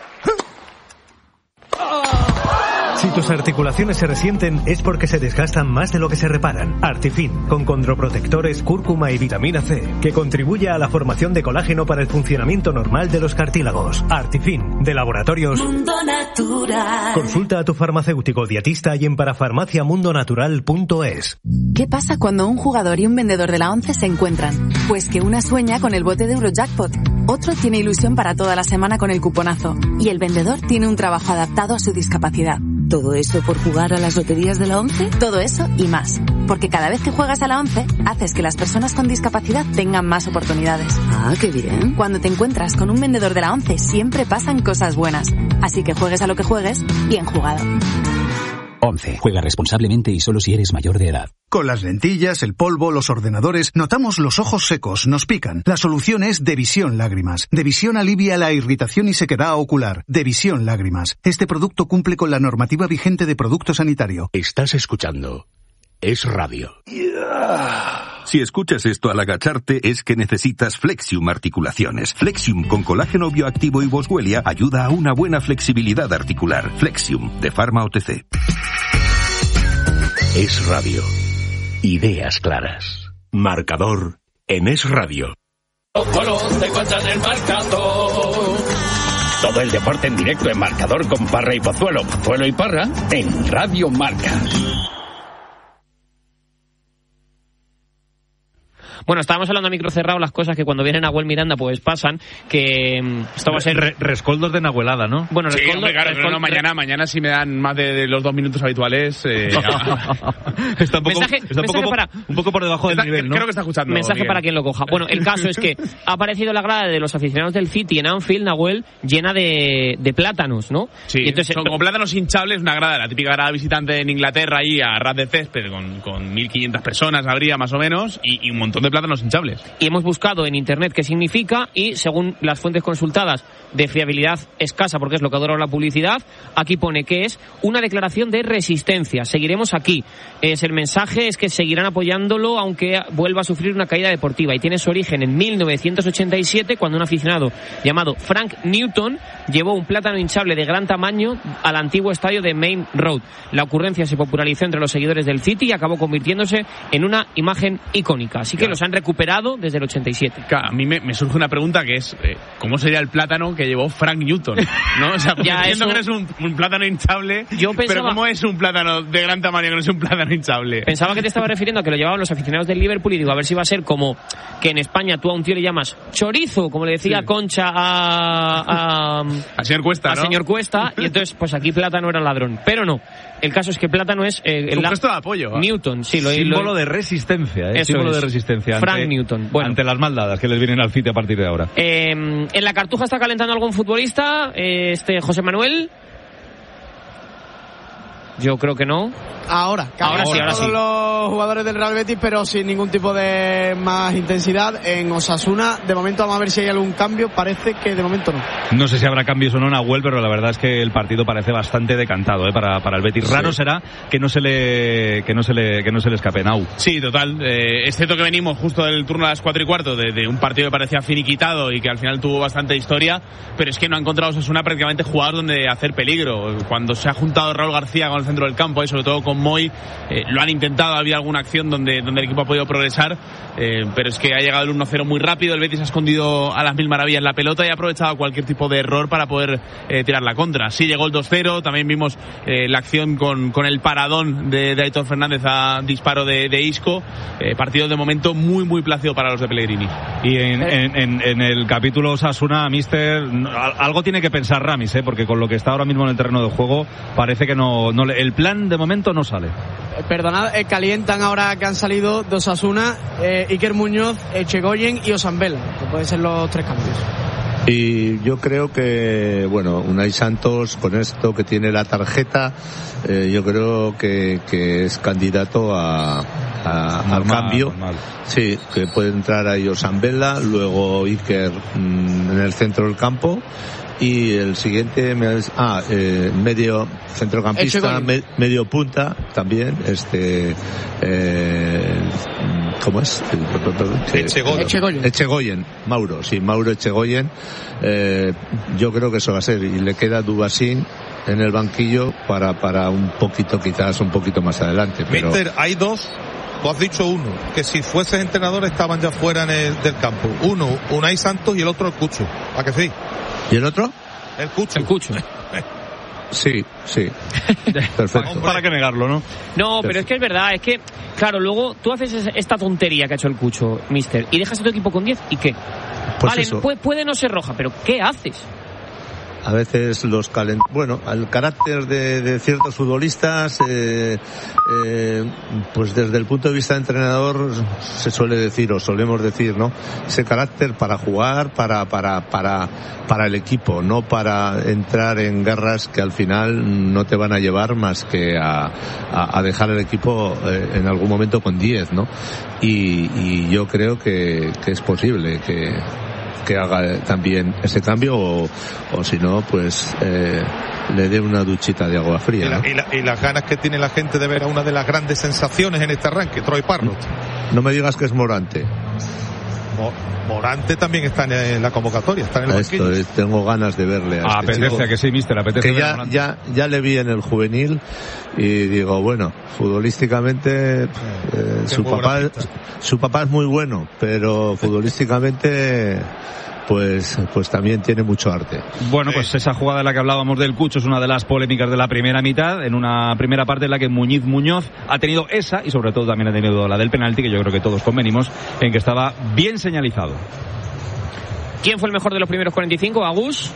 Si tus articulaciones se resienten es porque se desgastan más de lo que se reparan. Artifin, con condroprotectores, cúrcuma y vitamina C, que contribuye a la formación de colágeno para el funcionamiento normal de los cartílagos. Artifin, de Laboratorios Mundo Natural. Consulta a tu farmacéutico dietista y en parafarmacia mundo natural punto es. ¿Qué pasa cuando un jugador y un vendedor de la ONCE se encuentran? Pues que una sueña con el bote de Eurojackpot, otro tiene ilusión para toda la semana con el cuponazo y el vendedor tiene un trabajo adaptado a su discapacidad. ¿Todo eso por jugar a las loterías de la ONCE? Todo eso y más. Porque cada vez que juegas a la ONCE, haces que las personas con discapacidad tengan más oportunidades. Ah, qué bien. Cuando te encuentras con un vendedor de la ONCE, siempre pasan cosas buenas. Así que juegues a lo que juegues, bien jugado. ONCE. Juega responsablemente y solo si eres mayor de edad. Con las lentillas, el polvo, los ordenadores, notamos los ojos secos, nos pican. La solución es Devisión Lágrimas. Devisión alivia la irritación y sequedad ocular. Devisión Lágrimas. Este producto cumple con la normativa vigente de producto sanitario. Estás escuchando Es Radio. Si escuchas esto al agacharte es que necesitas Flexium Articulaciones. Flexium con colágeno bioactivo y boswellia ayuda a una buena flexibilidad articular. Flexium de Pharma O T C. Es Radio. Ideas claras. Marcador en Es Radio. Colón, te encuentras en el marcador. Todo el deporte en directo en Marcador con Parra y Pozuelo. Pozuelo y Parra en Radio Marca. Bueno, estábamos hablando a micro cerrado las cosas que cuando viene Nahuel Miranda pues pasan, que esto va a ser... Re rescoldos de Nahuelada, ¿no? Bueno, sí, rescoldo, hombre, claro, rescoldo, no, no, mañana, mañana si me dan más de, de los dos minutos habituales... Eh, está un poco, mensaje, está un, mensaje poco, para, un poco por debajo del está, nivel, ¿no? Creo que está escuchando. Mensaje Miguel. para quien lo coja. Bueno, el caso es que ha aparecido la grada de los aficionados del City en Anfield, Nahuel, llena de, de plátanos, ¿no? Sí, y entonces, son como plátanos hinchables, una grada, la típica grada visitante en Inglaterra ahí a ras de césped con, con mil quinientas personas habría más o menos y, y un montón de plátanos hinchables. Y hemos buscado en internet qué significa y según las fuentes consultadas de fiabilidad escasa, porque es lo que adora la publicidad, aquí pone que es una declaración de resistencia. Seguiremos aquí. Es el mensaje es que seguirán apoyándolo aunque vuelva a sufrir una caída deportiva y tiene su origen en mil novecientos ochenta y siete cuando un aficionado llamado Frank Newton llevó un plátano hinchable de gran tamaño al antiguo estadio de Main Road. La ocurrencia se popularizó entre los seguidores del City y acabó convirtiéndose en una imagen icónica. Así que claro, los han recuperado desde el ochenta y siete. Claro, a mí me, me surge una pregunta que es eh, ¿cómo sería el plátano que llevó Frank Newton? ¿No? O sea, porque ya entiendo eso... que no es un, un plátano hinchable, Yo pensaba... pero ¿cómo es un plátano de gran tamaño que no es un plátano hinchable? Pensaba que te estaba refiriendo a que lo llevaban los aficionados del Liverpool y digo, a ver si va a ser como que en España tú a un tío le llamas chorizo, como le decía sí. Concha a... a al señor Cuesta, al ¿no? señor Cuesta, y entonces pues aquí plátano era ladrón. Pero no, el caso es que plátano es... Eh, un la... gesto de apoyo. Newton, sí. Lo, símbolo lo... de resistencia, ¿eh? Eso Símbolo es. de resistencia. Frank ante, Newton. Bueno. Ante las maldadas que les vienen al City a partir de ahora. Eh, en la Cartuja está calentando algún futbolista, eh, este José Manuel. Yo creo que no. Ahora, ahora sí, ahora todos sí. los jugadores del Real Betis, pero sin ningún tipo de más intensidad. En Osasuna, de momento vamos a ver si hay algún cambio. Parece que de momento no. No sé si habrá cambios o no, Nahuel, pero la verdad es que el partido parece bastante decantado, ¿eh? para, para el Betis. Raro sí. será que no se le que no se le que no se le escape Nau. Sí, total. Eh, es cierto que venimos justo del turno a las cuatro y cuarto de, de un partido que parecía finiquitado y que al final tuvo bastante historia, pero es que no ha encontrado Osasuna prácticamente jugador donde hacer peligro. Cuando se ha juntado Raúl García con el centro del campo y sobre todo con Moy, eh, lo han intentado, había alguna acción donde, donde el equipo ha podido progresar, eh, pero es que ha llegado el uno cero muy rápido, el Betis ha escondido a las mil maravillas la pelota y ha aprovechado cualquier tipo de error para poder eh, tirar la contra. Sí llegó el dos cero, también vimos eh, la acción con, con el paradón de, de Aitor Fernández a disparo de, de Isco, eh, partido de momento muy muy plácido para los de Pellegrini. Y en, en, en, en el capítulo Osasuna, Mister, algo tiene que pensar Ramis, ¿eh? Porque con lo que está ahora mismo en el terreno de juego parece que no, no el plan de momento no sale. Eh, perdonad, eh, calientan ahora que han salido dos Osasuna, eh, Iker Muñoz, Echegoyen y Osanbel, que pueden ser los tres cambios. Y yo creo que, bueno, Unai Santos, con esto que tiene la tarjeta, eh, yo creo que, que es candidato a, a normal, al cambio. Normal. Sí, que puede entrar ahí Osambela, luego Iker mmm, en el centro del campo. Y el siguiente, ah, eh, medio centrocampista, me, medio punta también, este, eh, ¿cómo es? Echegoyen. Echegoyen. Echegoyen, Mauro, sí, Mauro Echegoyen. Eh, yo creo que eso va a ser, y le queda Dubasín en el banquillo para, para un poquito, quizás un poquito más adelante. Pero... Mister, hay dos. Tú has dicho uno, que si fueses entrenador estaban ya fuera en el, del campo. Uno, Unai Santos, y el otro el Cucho. ¿A que sí? ¿Y el otro? El Cucho. El Cucho. Sí, sí. Perfecto. ¿Para qué negarlo, no? No, pero es que es verdad, es que, claro, luego tú haces esta tontería que ha hecho el Cucho, mister, y dejas a tu equipo con diez, ¿y qué? Pues vale, eso. Puede, puede no ser roja, pero ¿qué haces? A veces los calent... Bueno, el carácter de, de ciertos futbolistas, eh, eh, pues desde el punto de vista de entrenador se suele decir, o solemos decir, ¿no? Ese carácter para jugar, para, para, para, para el equipo, no para entrar en guerras que al final no te van a llevar más que a, a, a dejar el equipo eh, en algún momento con diez, ¿no? Y, y yo creo que, que es posible que... que haga también ese cambio o, o si no pues eh, le dé una duchita de agua fría, y, la, ¿no? y, la, y las ganas que tiene la gente de ver a una de las grandes sensaciones en este arranque, Troy Parrott. No me digas que es Morante. Mo, Morante también está en la convocatoria, está en el Esto banquillo. Es, tengo ganas de verle a ah, este apetece chico, que sí, mister, apetece que ya, ya, ya le vi en el juvenil y digo, bueno, futbolísticamente eh, su papá su papá es muy bueno, pero futbolísticamente pues pues también tiene mucho arte. Bueno, pues esa jugada de la que hablábamos del Cucho es una de las polémicas de la primera mitad, en una primera parte en la que Muñiz Muñoz ha tenido esa y sobre todo también ha tenido la del penalti, que yo creo que todos convenimos en que estaba bien señalizado. ¿Quién fue el mejor de los primeros cuarenta y cinco? ¿Agus?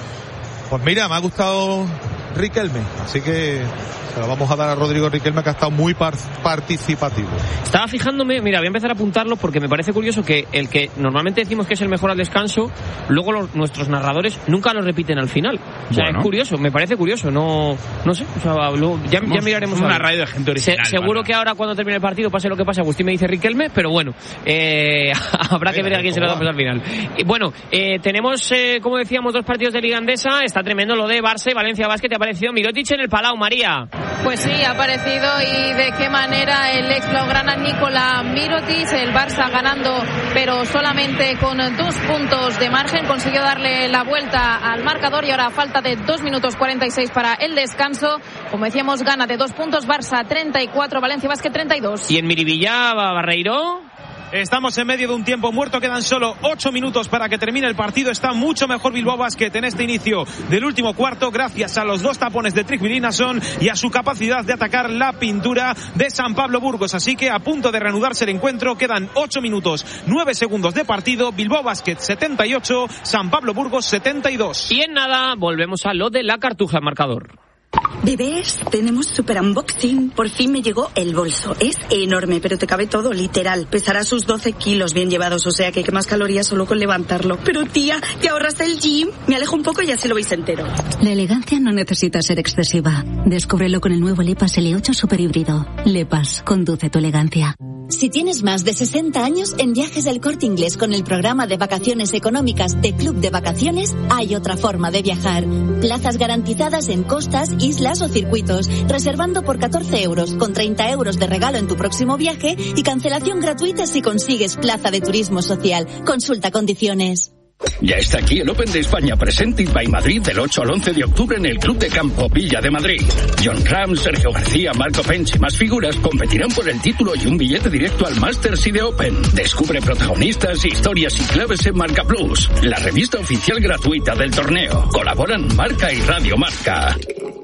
Pues mira, me ha gustado Riquelme, así que se lo vamos a dar a Rodrigo Riquelme, que ha estado muy par- participativo. Estaba fijándome, mira, voy a empezar a apuntarlo porque me parece curioso que el que normalmente decimos que es el mejor al descanso, luego los, nuestros narradores nunca lo repiten al final. O sea, bueno, es curioso, me parece curioso, no no sé, o sea, luego, ya, ya miraremos. Una radio de gente original. Se, seguro ¿vale? Que ahora cuando termine el partido, pase lo que pase, Agustín me dice Riquelme, pero bueno, eh, habrá que ver a quién se lo damos al final. Y bueno, eh, tenemos, eh, como decíamos, dos partidos de Liga Endesa, está tremendo lo de Barça y Valencia Basket, te ha aparecido Mirotic en el Palau, María. Pues sí, ha aparecido, y de qué manera el ex blaugrana Nikola Mirotic, el Barça ganando pero solamente con dos puntos de margen, consiguió darle la vuelta al marcador y ahora a falta de dos minutos cuarenta y seis para el descanso, como decíamos, gana de dos puntos Barça treinta y cuatro, Valencia Basket treinta y dos. ¿Y en Miribilla, Barreiro? Estamos en medio de un tiempo muerto, quedan solo ocho minutos para que termine el partido. Está mucho mejor Bilbao Basket en este inicio del último cuarto, gracias a los dos tapones de Trik Vilinason y a su capacidad de atacar la pintura de San Pablo Burgos. Así que a punto de reanudarse el encuentro, quedan ocho minutos, nueve segundos de partido. Bilbao Basket setenta y ocho, San Pablo Burgos setenta y dos. Y en nada, volvemos a lo de la Cartuja, marcador. Bebés, tenemos super unboxing. Por fin me llegó el bolso. Es enorme, pero te cabe todo, literal. Pesará sus doce kilos bien llevados, o sea que quemas calorías solo con levantarlo. Pero tía, ¿te ahorras el gym? Me alejo un poco y así lo veis entero. La elegancia no necesita ser excesiva. Descúbrelo con el nuevo Lepas L ocho Super Híbrido. Lepas, conduce tu elegancia. Si tienes más de sesenta años, en Viajes del Corte Inglés con el programa de vacaciones económicas de Club de Vacaciones, hay otra forma de viajar. Plazas garantizadas en costas, islas o circuitos, reservando por catorce euros, con treinta euros de regalo en tu próximo viaje y cancelación gratuita si consigues plaza de turismo social. Consulta condiciones. Ya está aquí el Open de España Presented by Madrid del ocho al once de octubre en el Club de Campo Villa de Madrid. John Ram, Sergio García, Marco Fench y más figuras competirán por el título y un billete directo al Masters y de Open. Descubre protagonistas, historias y claves en Marca Plus, la revista oficial gratuita del torneo. Colaboran Marca y Radio Marca.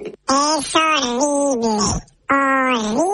Es horrible, horrible.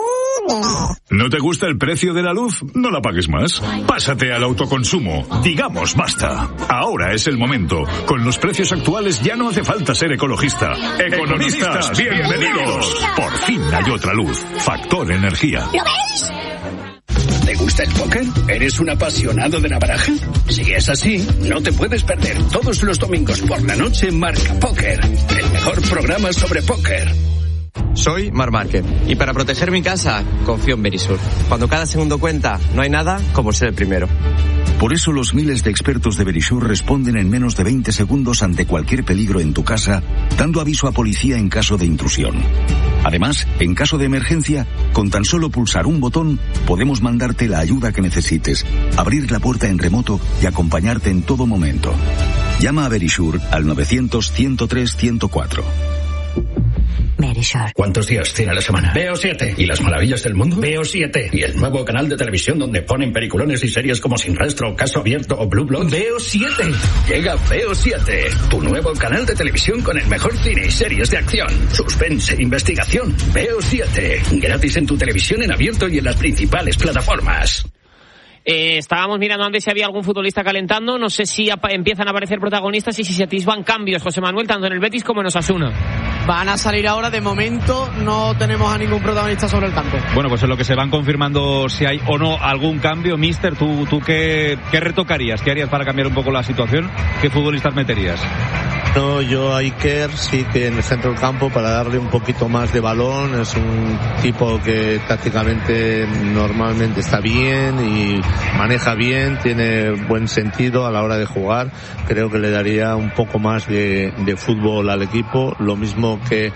¿No te gusta el precio de la luz? No la pagues más. Pásate al autoconsumo. Digamos basta. Ahora es el momento. Con los precios actuales ya no hace falta ser ecologista. Economistas, bienvenidos. Por fin hay otra luz. Factor Energía. ¿Lo veis? De ¿Te gusta el póker? ¿Eres un apasionado de la baraja? Si es así, no te puedes perder todos los domingos por la noche Marca Póker, el mejor programa sobre póker. Soy Mar Márquez y para proteger mi casa confío en Verisur. Cuando cada segundo cuenta, no hay nada como ser el primero. Por eso los miles de expertos de Verisur responden en menos de veinte segundos ante cualquier peligro en tu casa, dando aviso a policía en caso de intrusión. Además, en caso de emergencia, con tan solo pulsar un botón, podemos mandarte la ayuda que necesites, abrir la puerta en remoto y acompañarte en todo momento. Llama a Verisur al novecientos, ciento tres, ciento cuatro. Verisur. ¿Cuántos días tiene la semana? Veo siete. ¿Y las maravillas del mundo? Veo siete. ¿Y el nuevo canal de televisión donde ponen peliculones y series como Sin Rastro, Caso Abierto o Blue Blood? Veo siete. Llega Veo siete, tu nuevo canal de televisión con el mejor cine y series de acción, suspense, investigación. Veo siete. Gratis en tu televisión en abierto y en las principales plataformas. Eh, estábamos mirando antes si había algún futbolista calentando. No sé si apa- empiezan a aparecer protagonistas y si se atisban cambios, José Manuel, tanto en el Betis como en Osasuna. Van a salir ahora, de momento no tenemos a ningún protagonista sobre el campo. Bueno, pues en lo que se van confirmando si hay o no algún cambio, Mister, ¿tú, tú qué, qué retocarías? ¿Qué harías para cambiar un poco la situación? ¿Qué futbolistas meterías? No, yo a Iker sí que en el centro del campo para darle un poquito más de balón. Es un tipo que tácticamente normalmente está bien y maneja bien, tiene buen sentido a la hora de jugar. Creo que le daría un poco más de, de fútbol al equipo. Lo mismo que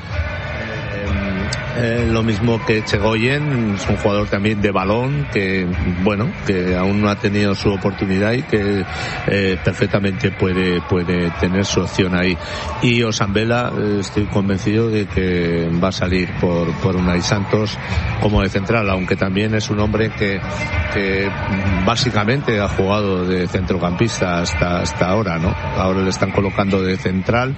Eh, lo mismo que Chegoyen, es un jugador también de balón que, bueno, que aún no ha tenido su oportunidad y que eh, perfectamente puede puede tener su opción ahí. Y Osambela, eh, estoy convencido de que va a salir por, por Unai Santos como de central, aunque también es un hombre que, que básicamente ha jugado de centrocampista hasta, hasta ahora, ¿no? Ahora le están colocando de central,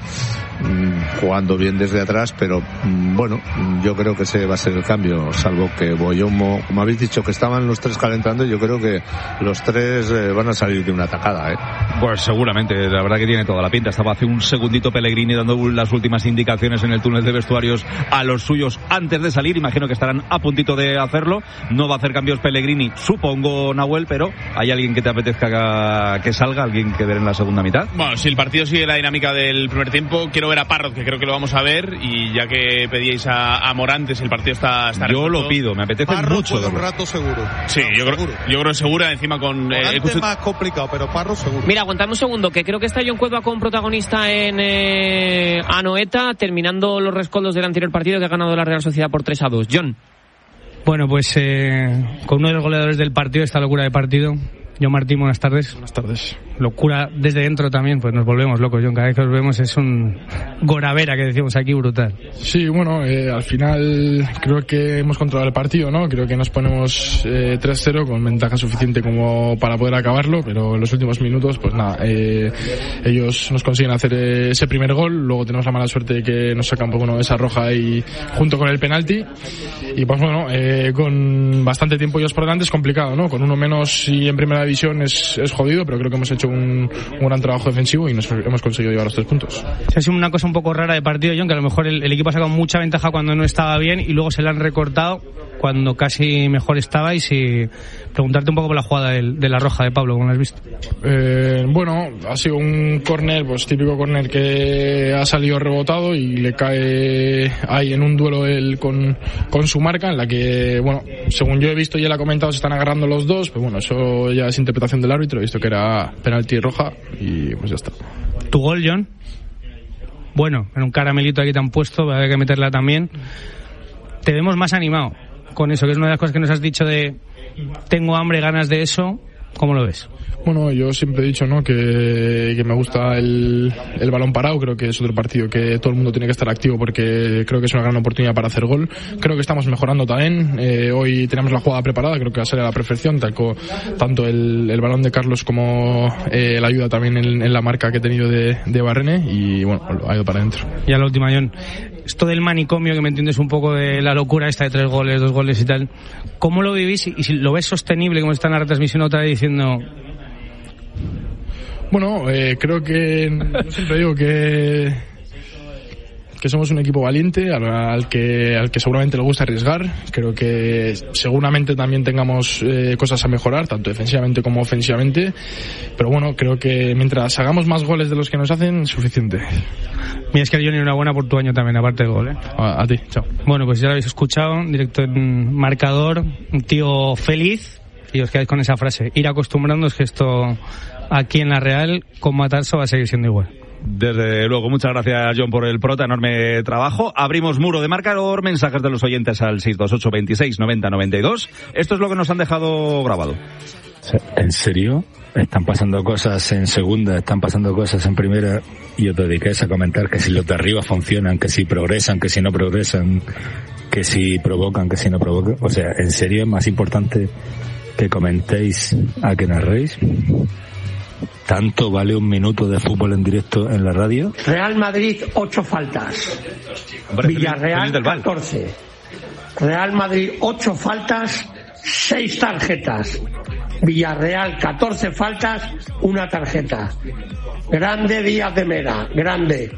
jugando bien desde atrás, pero bueno, yo creo que ese va a ser el cambio, salvo que Boyomo, como habéis dicho que estaban los tres calentando, yo creo que los tres eh, van a salir de una atacada, ¿eh? Pues seguramente, la verdad que tiene toda la pinta. Estaba hace un segundito Pellegrini dando las últimas indicaciones en el túnel de vestuarios a los suyos antes de salir. Imagino que estarán a puntito de hacerlo. No va a hacer cambios Pellegrini, supongo, Nahuel, pero ¿hay alguien que te apetezca que salga? ¿Alguien que ver en la segunda mitad? Bueno, si el partido sigue la dinámica del primer tiempo, quiero ver a Parrot, que creo que lo vamos a ver, y ya que pedíais a, a Morantes, el partido está, está yo resuelto. Lo pido, me apetece Parro mucho. Parro un rato seguro. Sí, no, yo, creo, seguro. yo creo segura, encima con... Eh, el más complicado, pero Parro seguro. Mira, aguantame un segundo, que creo que está John Cueva con protagonista en eh, Anoeta, terminando los rescoldos del anterior partido que ha ganado la Real Sociedad por tres a dos. John. Bueno, pues eh, con uno de los goleadores del partido, esta locura de partido. John Martín, buenas tardes. Buenas tardes. Locura desde dentro también, pues nos volvemos locos, John. Cada vez que os vemos es un goravera que decimos aquí, brutal. Sí, bueno, eh, al final creo que hemos controlado el partido, ¿no? Creo que nos ponemos eh, tres cero con ventaja suficiente como para poder acabarlo, pero en los últimos minutos, pues nada, eh, ellos nos consiguen hacer ese primer gol, luego tenemos la mala suerte de que nos sacan pues, bueno, esa roja y junto con el penalti, y pues bueno, eh, con bastante tiempo ellos por delante es complicado, ¿no? Con uno menos y en primera división es, es jodido, pero creo que hemos hecho un, un gran trabajo defensivo y nos hemos conseguido llevar los tres puntos. Ha sido una cosa un poco rara de partido, John, que a lo mejor el, el equipo ha sacado mucha ventaja cuando no estaba bien y luego se la han recortado cuando casi mejor estabais. Y preguntarte un poco por la jugada de, de la roja de Pablo, ¿cómo la has visto? Eh, bueno, ha sido un córner, pues típico córner que ha salido rebotado y le cae ahí en un duelo él con, con su marca, en la que, bueno, según yo he visto y él ha comentado, se están agarrando los dos, pero bueno, eso ya es interpretación del árbitro, he visto que era penalti roja y pues ya está. ¿Tu gol, John? Bueno, en un caramelito aquí te han puesto, va a haber que meterla también. Te vemos más animado con eso, que es una de las cosas que nos has dicho de tengo hambre, ganas de eso. ¿Cómo lo ves? Bueno, yo siempre he dicho, ¿no?, que, que me gusta el, el balón parado. Creo que es otro partido que todo el mundo tiene que estar activo porque creo que es una gran oportunidad para hacer gol. Creo que estamos mejorando también. Eh, hoy tenemos la jugada preparada, creo que va a ser a la perfección, tanto, tanto el, el balón de Carlos como eh, la ayuda también en, en la marca que he tenido de, de Barrene y bueno, ha ido para adentro. Y a la última, John, esto del manicomio que me entiendes un poco de la locura esta de tres goles, dos goles y tal, ¿cómo lo vivís? Y si lo ves sostenible, como está en la retransmisión otra vez diciendo... Bueno, eh, creo que yo siempre digo que que somos un equipo valiente, al, al que al que seguramente le gusta arriesgar. Creo que seguramente también tengamos eh, cosas a mejorar, tanto defensivamente como ofensivamente. Pero bueno, creo que mientras hagamos más goles de los que nos hacen, es suficiente. Mira, es que Johnny, enhorabuena por tu año también, aparte del gol, ¿eh? A, a ti, chao. Bueno, pues ya lo habéis escuchado, directo en marcador, un tío feliz, y os quedáis con esa frase, ir acostumbrándoos que esto aquí en la Real, con Matarso, va a seguir siendo igual. Desde luego, muchas gracias, John, por el prota, enorme trabajo. Abrimos muro de marcador, mensajes de los oyentes al seis dos ocho, veintiséis, noventa, noventa y dos. Esto es lo que nos han dejado grabado. ¿En serio? Están pasando cosas en segunda, están pasando cosas en primera, y os dedicáis a comentar que si los de arriba funcionan, que si progresan, que si no progresan, que si provocan, que si no provocan. O sea, ¿en serio es más importante que comentéis a que narréis? ¿Tanto vale un minuto de fútbol en directo en la radio? Real Madrid, ocho faltas. Hombre, Villarreal, catorce. Real Madrid, ocho faltas, seis tarjetas. Villarreal, catorce faltas, una tarjeta. Grande Díaz de Mera, grande.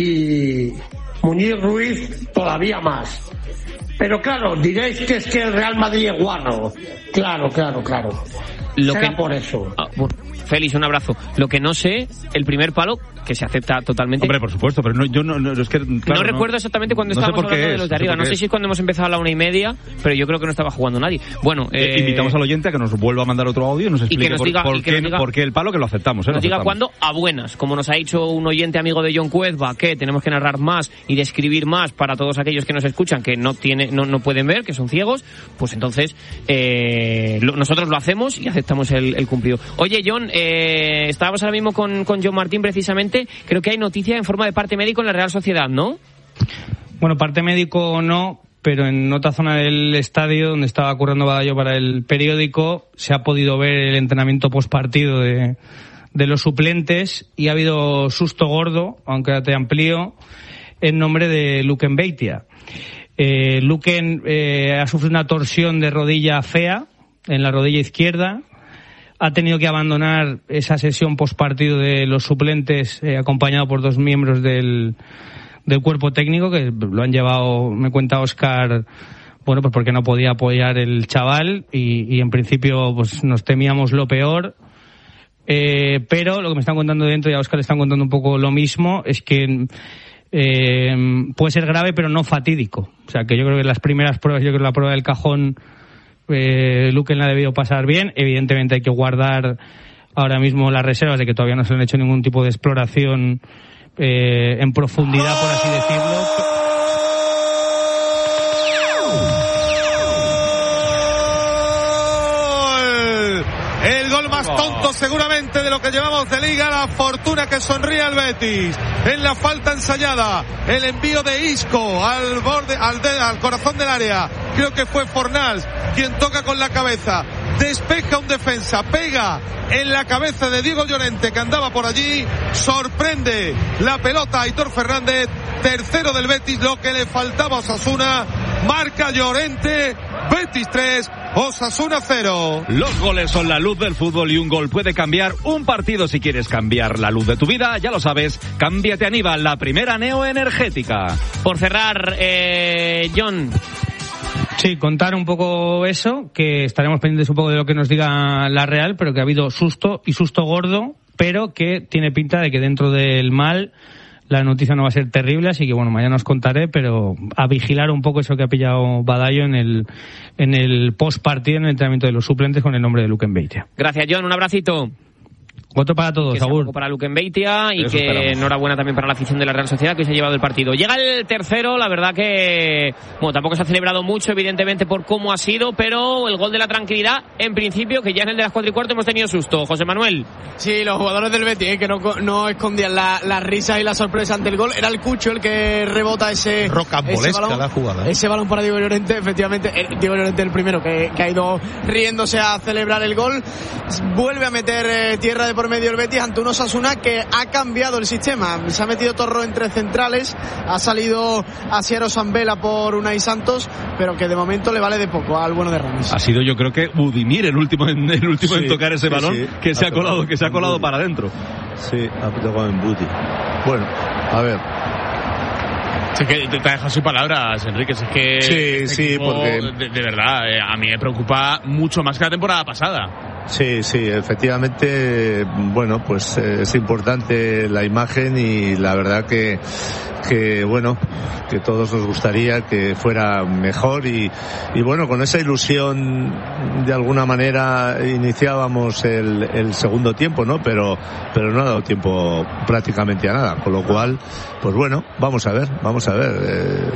Y Muñiz Ruiz, todavía más. Pero claro, diréis que es que el Real Madrid es guarro. Claro, claro, claro. Lo Será que... por eso. Ah, bueno. Félix, un abrazo. Lo que no sé, el primer palo, que se acepta totalmente. Hombre, por supuesto, pero no, yo no, no es que... Claro, no recuerdo exactamente cuando no estábamos hablando es, de los de no arriba. No sé es. si es cuando hemos empezado a la una y media, pero yo creo que no estaba jugando nadie. Bueno, eh, eh, invitamos al oyente a que nos vuelva a mandar otro audio y nos explique y que nos diga, por, y por, que qué, nos diga, por qué el palo, que lo aceptamos. ¿eh? Nos lo diga aceptamos. cuándo, a buenas. Como nos ha dicho un oyente amigo de John Cuezba, que tenemos que narrar más y describir más para todos aquellos que nos escuchan, que no tiene, no, no pueden ver, que son ciegos, pues entonces eh, lo, nosotros lo hacemos y aceptamos el, el cumplido. Oye, John, eh, estábamos ahora mismo con, con John Martín precisamente. Creo que hay noticia en forma de parte médico en la Real Sociedad, ¿no? Bueno, parte médico no, pero en otra zona del estadio donde estaba currando Badallo para el periódico se ha podido ver el entrenamiento postpartido de, de los suplentes y ha habido susto gordo, aunque te amplío, en nombre de Luken Beitia. Eh, Luken eh, ha sufrido una torsión de rodilla fea en la rodilla izquierda. Ha tenido que abandonar esa sesión postpartido de los suplentes, eh, acompañado por dos miembros del, del cuerpo técnico, que lo han llevado, me cuenta Óscar, bueno, pues porque no podía apoyar el chaval y, y en principio pues nos temíamos lo peor. Eh, pero lo que me están contando dentro, y a Óscar le están contando un poco lo mismo, es que eh, puede ser grave pero no fatídico. O sea que yo creo que las primeras pruebas, yo creo que la prueba del cajón, Eh, Luken la ha debido pasar bien. Evidentemente hay que guardar ahora mismo las reservas de que todavía no se le han hecho ningún tipo de exploración eh, en profundidad, por así decirlo. El gol más tonto seguramente de lo que llevamos de liga. La fortuna que sonríe al Betis en la falta ensayada, el envío de Isco al borde, al, de, al corazón del área. Creo que fue Fornals quien toca con la cabeza, despeja un defensa, pega en la cabeza de Diego Llorente, que andaba por allí, sorprende la pelota a Aitor Fernández, tercero del Betis, lo que le faltaba a Osasuna. Marca Llorente, Betis tres, Osasuna cero. Los goles son la luz del fútbol y un gol puede cambiar un partido. Si quieres cambiar la luz de tu vida, ya lo sabes, cámbiate a Niva, la primera neoenergética. Por cerrar, eh, John. Sí, contar un poco eso, que estaremos pendientes un poco de lo que nos diga la Real, pero que ha habido susto y susto gordo, pero que tiene pinta de que dentro del mal la noticia no va a ser terrible, así que bueno, mañana os contaré, pero a vigilar un poco eso que ha pillado Badallo en el en el post partido, en el entrenamiento de los suplentes con el nombre de Luken Beitia. Gracias, John, un abracito. Otro para todos, que Saúl. Para Luken Beitia y Eso que esperamos. enhorabuena también para la afición de la Real Sociedad que se ha llevado el partido. Llega el tercero, la verdad que bueno, tampoco se ha celebrado mucho, evidentemente, por cómo ha sido, pero el gol de la tranquilidad, en principio, que ya en el de las cuatro y cuarto hemos tenido susto. José Manuel. Sí, los jugadores del Betis, eh, que no, no escondían las la risas y la sorpresa ante el gol. Era el Cucho el que rebota ese, ese balón. la jugada, ¿eh? Ese balón para Diego Llorente, efectivamente. El, Diego Llorente el primero que, que ha ido riéndose a celebrar el gol. Vuelve a meter eh, tierra de por medio el Betis ante un Osasuna que ha cambiado el sistema. Se ha metido Torro entre centrales, ha salido Asiero Sambela por Unai Santos, pero que de momento le vale de poco al bueno de Ramis. Ha sido, yo creo que Budimir el último en, el último Sí, en tocar ese sí, balón, sí. que se ha, Ha colado tocado que se ha en colado Budi. para adentro. Sí, ha tocado en Budi. Bueno, a ver. Sí, que te, te dejas sin palabras, Enrique. Es que sí, este sí, equipo, porque de, de verdad, eh, a mí me preocupa mucho más que la temporada pasada. Sí, sí, efectivamente, bueno, pues eh, es importante la imagen y la verdad que, que bueno, que todos nos gustaría que fuera mejor y, y bueno, con esa ilusión de alguna manera iniciábamos el, el segundo tiempo, ¿no? Pero, pero no ha dado tiempo prácticamente a nada, con lo cual, pues bueno, vamos a ver, vamos a ver. Eh,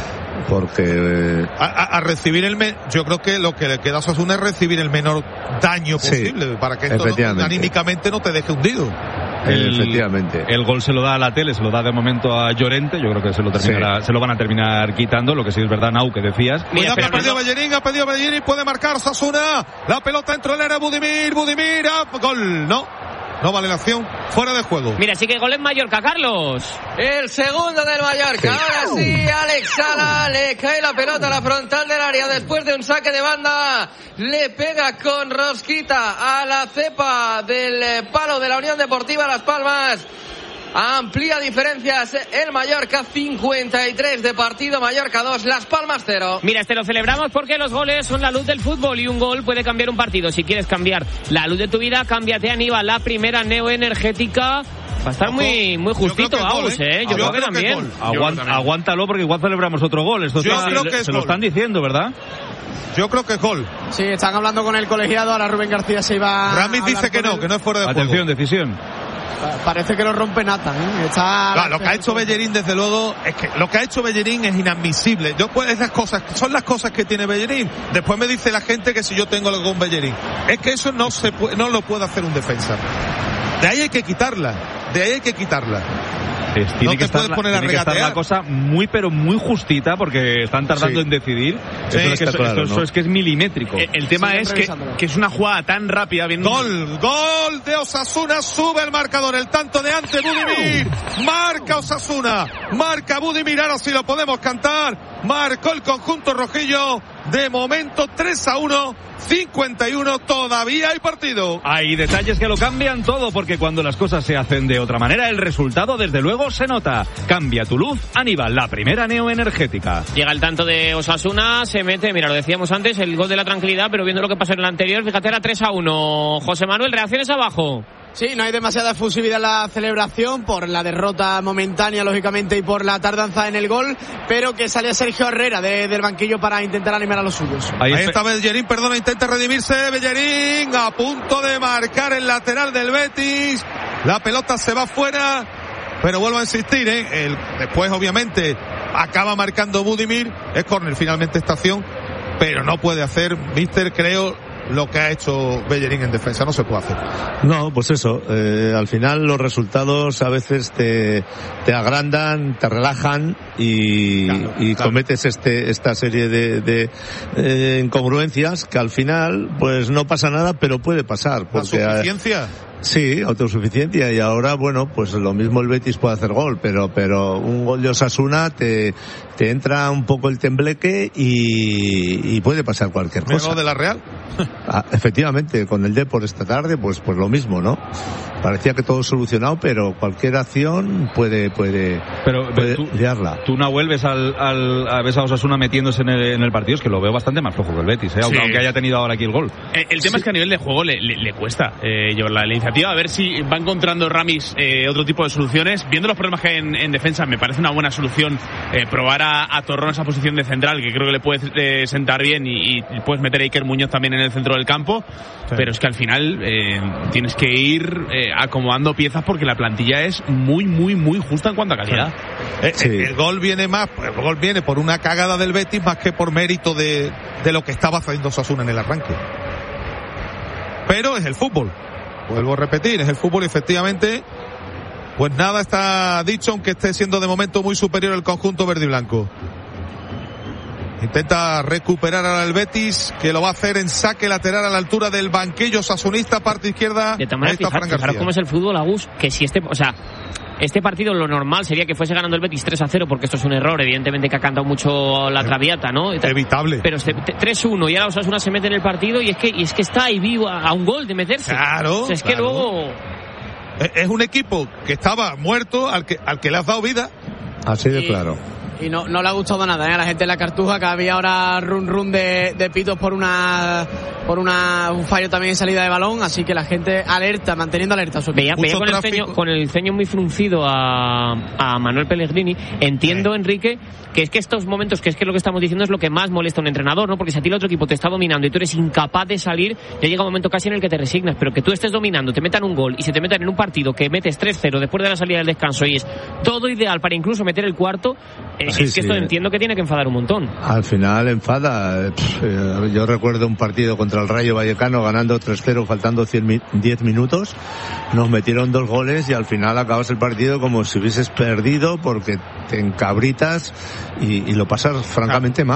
porque eh... a, a, a recibir el me... yo creo que lo que le queda a Osasuna es recibir el menor daño posible, sí, para que esto no, anímicamente no te deje hundido. El, efectivamente. El gol se lo da a la tele, se lo da de momento a Llorente, yo creo que se lo terminará, sí. se lo van a terminar quitando, lo que sí es verdad, Nau, que decías. Mira, que ha perdido Bellerín, ha perdido Bellerín, puede marcar Osasuna, la pelota entró el área, Budimir, Budimir, gol, no. No vale la acción, fuera de juego. Mira, sí que gol en Mallorca, Carlos. El segundo del Mallorca. Sí. Ahora sí, Alex Sala le cae la pelota a la frontal del área después de un saque de banda. Le pega con rosquita a la cepa del palo de la Unión Deportiva Las Palmas. Amplía diferencias el Mallorca, cincuenta y tres de partido, Mallorca dos, Las Palmas cero. Mira, este lo celebramos porque los goles son la luz del fútbol y un gol puede cambiar un partido. Si quieres cambiar la luz de tu vida, cámbiate a Aníbal, la primera neoenergética. Va a estar muy muy justito, Agus, ¿eh? ¿eh? Yo, Yo creo, creo que, que también. Aguant, también. Aguántalo porque igual celebramos otro gol. Esto Yo está, creo que se es lo gol. están diciendo, ¿verdad? Yo creo que es gol. Sí, están hablando con el colegiado, ahora Rubén García se iba Ramis dice que no, él. que no es fuera de Atención, juego. Atención, decisión. Parece que lo rompe Nathan, ¿eh? Está claro, lo que ha hecho Bellerín, desde luego, es que lo que ha hecho Bellerín es inadmisible. Yo, pues, esas cosas, son las cosas que tiene Bellerín. Después me dice la gente que si yo tengo algo con Bellerín. Es que eso no se puede, no lo puede hacer un defensa. De ahí hay que quitarla. De ahí hay que quitarla. Es, tiene no que te estar, puedes la, poner a tiene que estar la cosa muy pero muy justita porque están tardando sí. en decidir. Sí, eso, es que, claro, esto, ¿no? eso es que es milimétrico. El, el tema es que, que es una jugada tan rápida. Bien... Gol, gol de Osasuna, sube el marcador, el tanto de ante Budimir. Marca Osasuna, marca Budimir, ahora sí lo podemos cantar. Marcó el conjunto rojillo. De momento tres a uno, cincuenta y uno, todavía hay partido. Hay detalles que lo cambian todo porque cuando las cosas se hacen de otra manera el resultado desde luego se nota. Cambia tu luz, Aníbal, la primera neoenergética. Llega el tanto de Osasuna, se mete, mira, lo decíamos antes, el gol de la tranquilidad, pero viendo lo que pasó en el anterior, fíjate, era tres a uno. José Manuel, reacciones abajo. Sí, no hay demasiada efusividad en la celebración por la derrota momentánea, lógicamente, y por la tardanza en el gol, pero que sale Sergio Herrera de, del banquillo para intentar animar a los suyos. Ahí, Ahí está Bellerín, perdona, intenta redimirse, Bellerín a punto de marcar el lateral del Betis, la pelota se va fuera, pero vuelvo a insistir, ¿eh? El, después obviamente acaba marcando Budimir, es córner finalmente esta acción, pero no puede hacer, mister, creo, lo que ha hecho Bellerín en defensa, no se puede hacer. No, pues eso, eh, al final los resultados a veces te, te agrandan, te relajan y, claro, y claro. cometes este, esta serie de, de eh, incongruencias que al final pues no pasa nada, pero puede pasar. Porque, ¿la suficiencia? Sí, autosuficiencia, y ahora, bueno, pues lo mismo el Betis puede hacer gol, pero pero un gol de Osasuna te, te entra un poco el tembleque y, y puede pasar cualquier cosa. ¿Gol de la Real? Ah, efectivamente, con el Depor esta tarde, pues pues lo mismo, ¿no? Parecía que todo solucionado, pero cualquier acción puede puede, pero, puede tú, liarla. Tú no vuelves al, al a ves a Osasuna metiéndose en el, en el partido, es que lo veo bastante más flojo que el Betis, ¿eh? aunque, sí. aunque haya tenido ahora aquí el gol. El, el tema sí. es que a nivel de juego le, le, le cuesta eh, llevar la iniciativa, a ver si va encontrando Ramis eh, otro tipo de soluciones. Viendo los problemas que hay en, en defensa, me parece una buena solución eh, probar a, a Torrón esa posición de central, que creo que le puede eh, sentar bien, y, y puedes meter a Iker Muñoz también en el centro del campo, sí. pero es que al final eh, tienes que ir eh, acomodando piezas porque la plantilla es muy, muy, muy justa en cuanto a calidad. Sí. El, el gol viene más, el gol viene por una cagada del Betis más que por mérito de, de lo que estaba haciendo Osasuna en el arranque. Pero es el fútbol. Vuelvo a repetir, es el fútbol y efectivamente, pues nada está dicho, aunque esté siendo de momento muy superior el conjunto verde y blanco. Intenta recuperar ahora el Betis, que lo va a hacer en saque lateral a la altura del banquillo osasunista, parte izquierda. De todas maneras, fijar, fijaros cómo es el fútbol, Agus, que si este, o sea, este partido lo normal sería que fuese ganando el Betis tres a cero, porque esto es un error, evidentemente, que ha cantado mucho la Traviata, ¿no? Evitable. Pero este tres uno y ahora Osasuna se mete en el partido y es que y es que está ahí vivo a, a un gol de meterse. Claro. O sea, es claro. que luego es un equipo que estaba muerto al que al que le has dado vida. Así de claro. Y no, no le ha gustado nada, ¿eh? A la gente de la Cartuja, que había ahora run run de, de pitos por una por una un fallo también en salida de balón, así que la gente alerta, manteniendo alerta. Su veía, veía con, el ceño, con el ceño muy fruncido a, a Manuel Pellegrini. Entiendo, sí. Enrique, que es que estos momentos, que es que lo que estamos diciendo es lo que más molesta a un entrenador, ¿no? Porque si a ti el otro equipo te está dominando y tú eres incapaz de salir, ya llega un momento casi en el que te resignas, pero que tú estés dominando, te metan un gol y se te metan en un partido que metes tres cero después de la salida del descanso y es todo ideal para incluso meter el cuarto, eh, sí, es que sí, esto entiendo que tiene que enfadar un montón. Al final enfada. Yo recuerdo un partido contra el Rayo Vallecano ganando tres cero faltando diez minutos, nos metieron dos goles y al final acabas el partido como si hubieses perdido porque te encabritas y, y lo pasas francamente mal.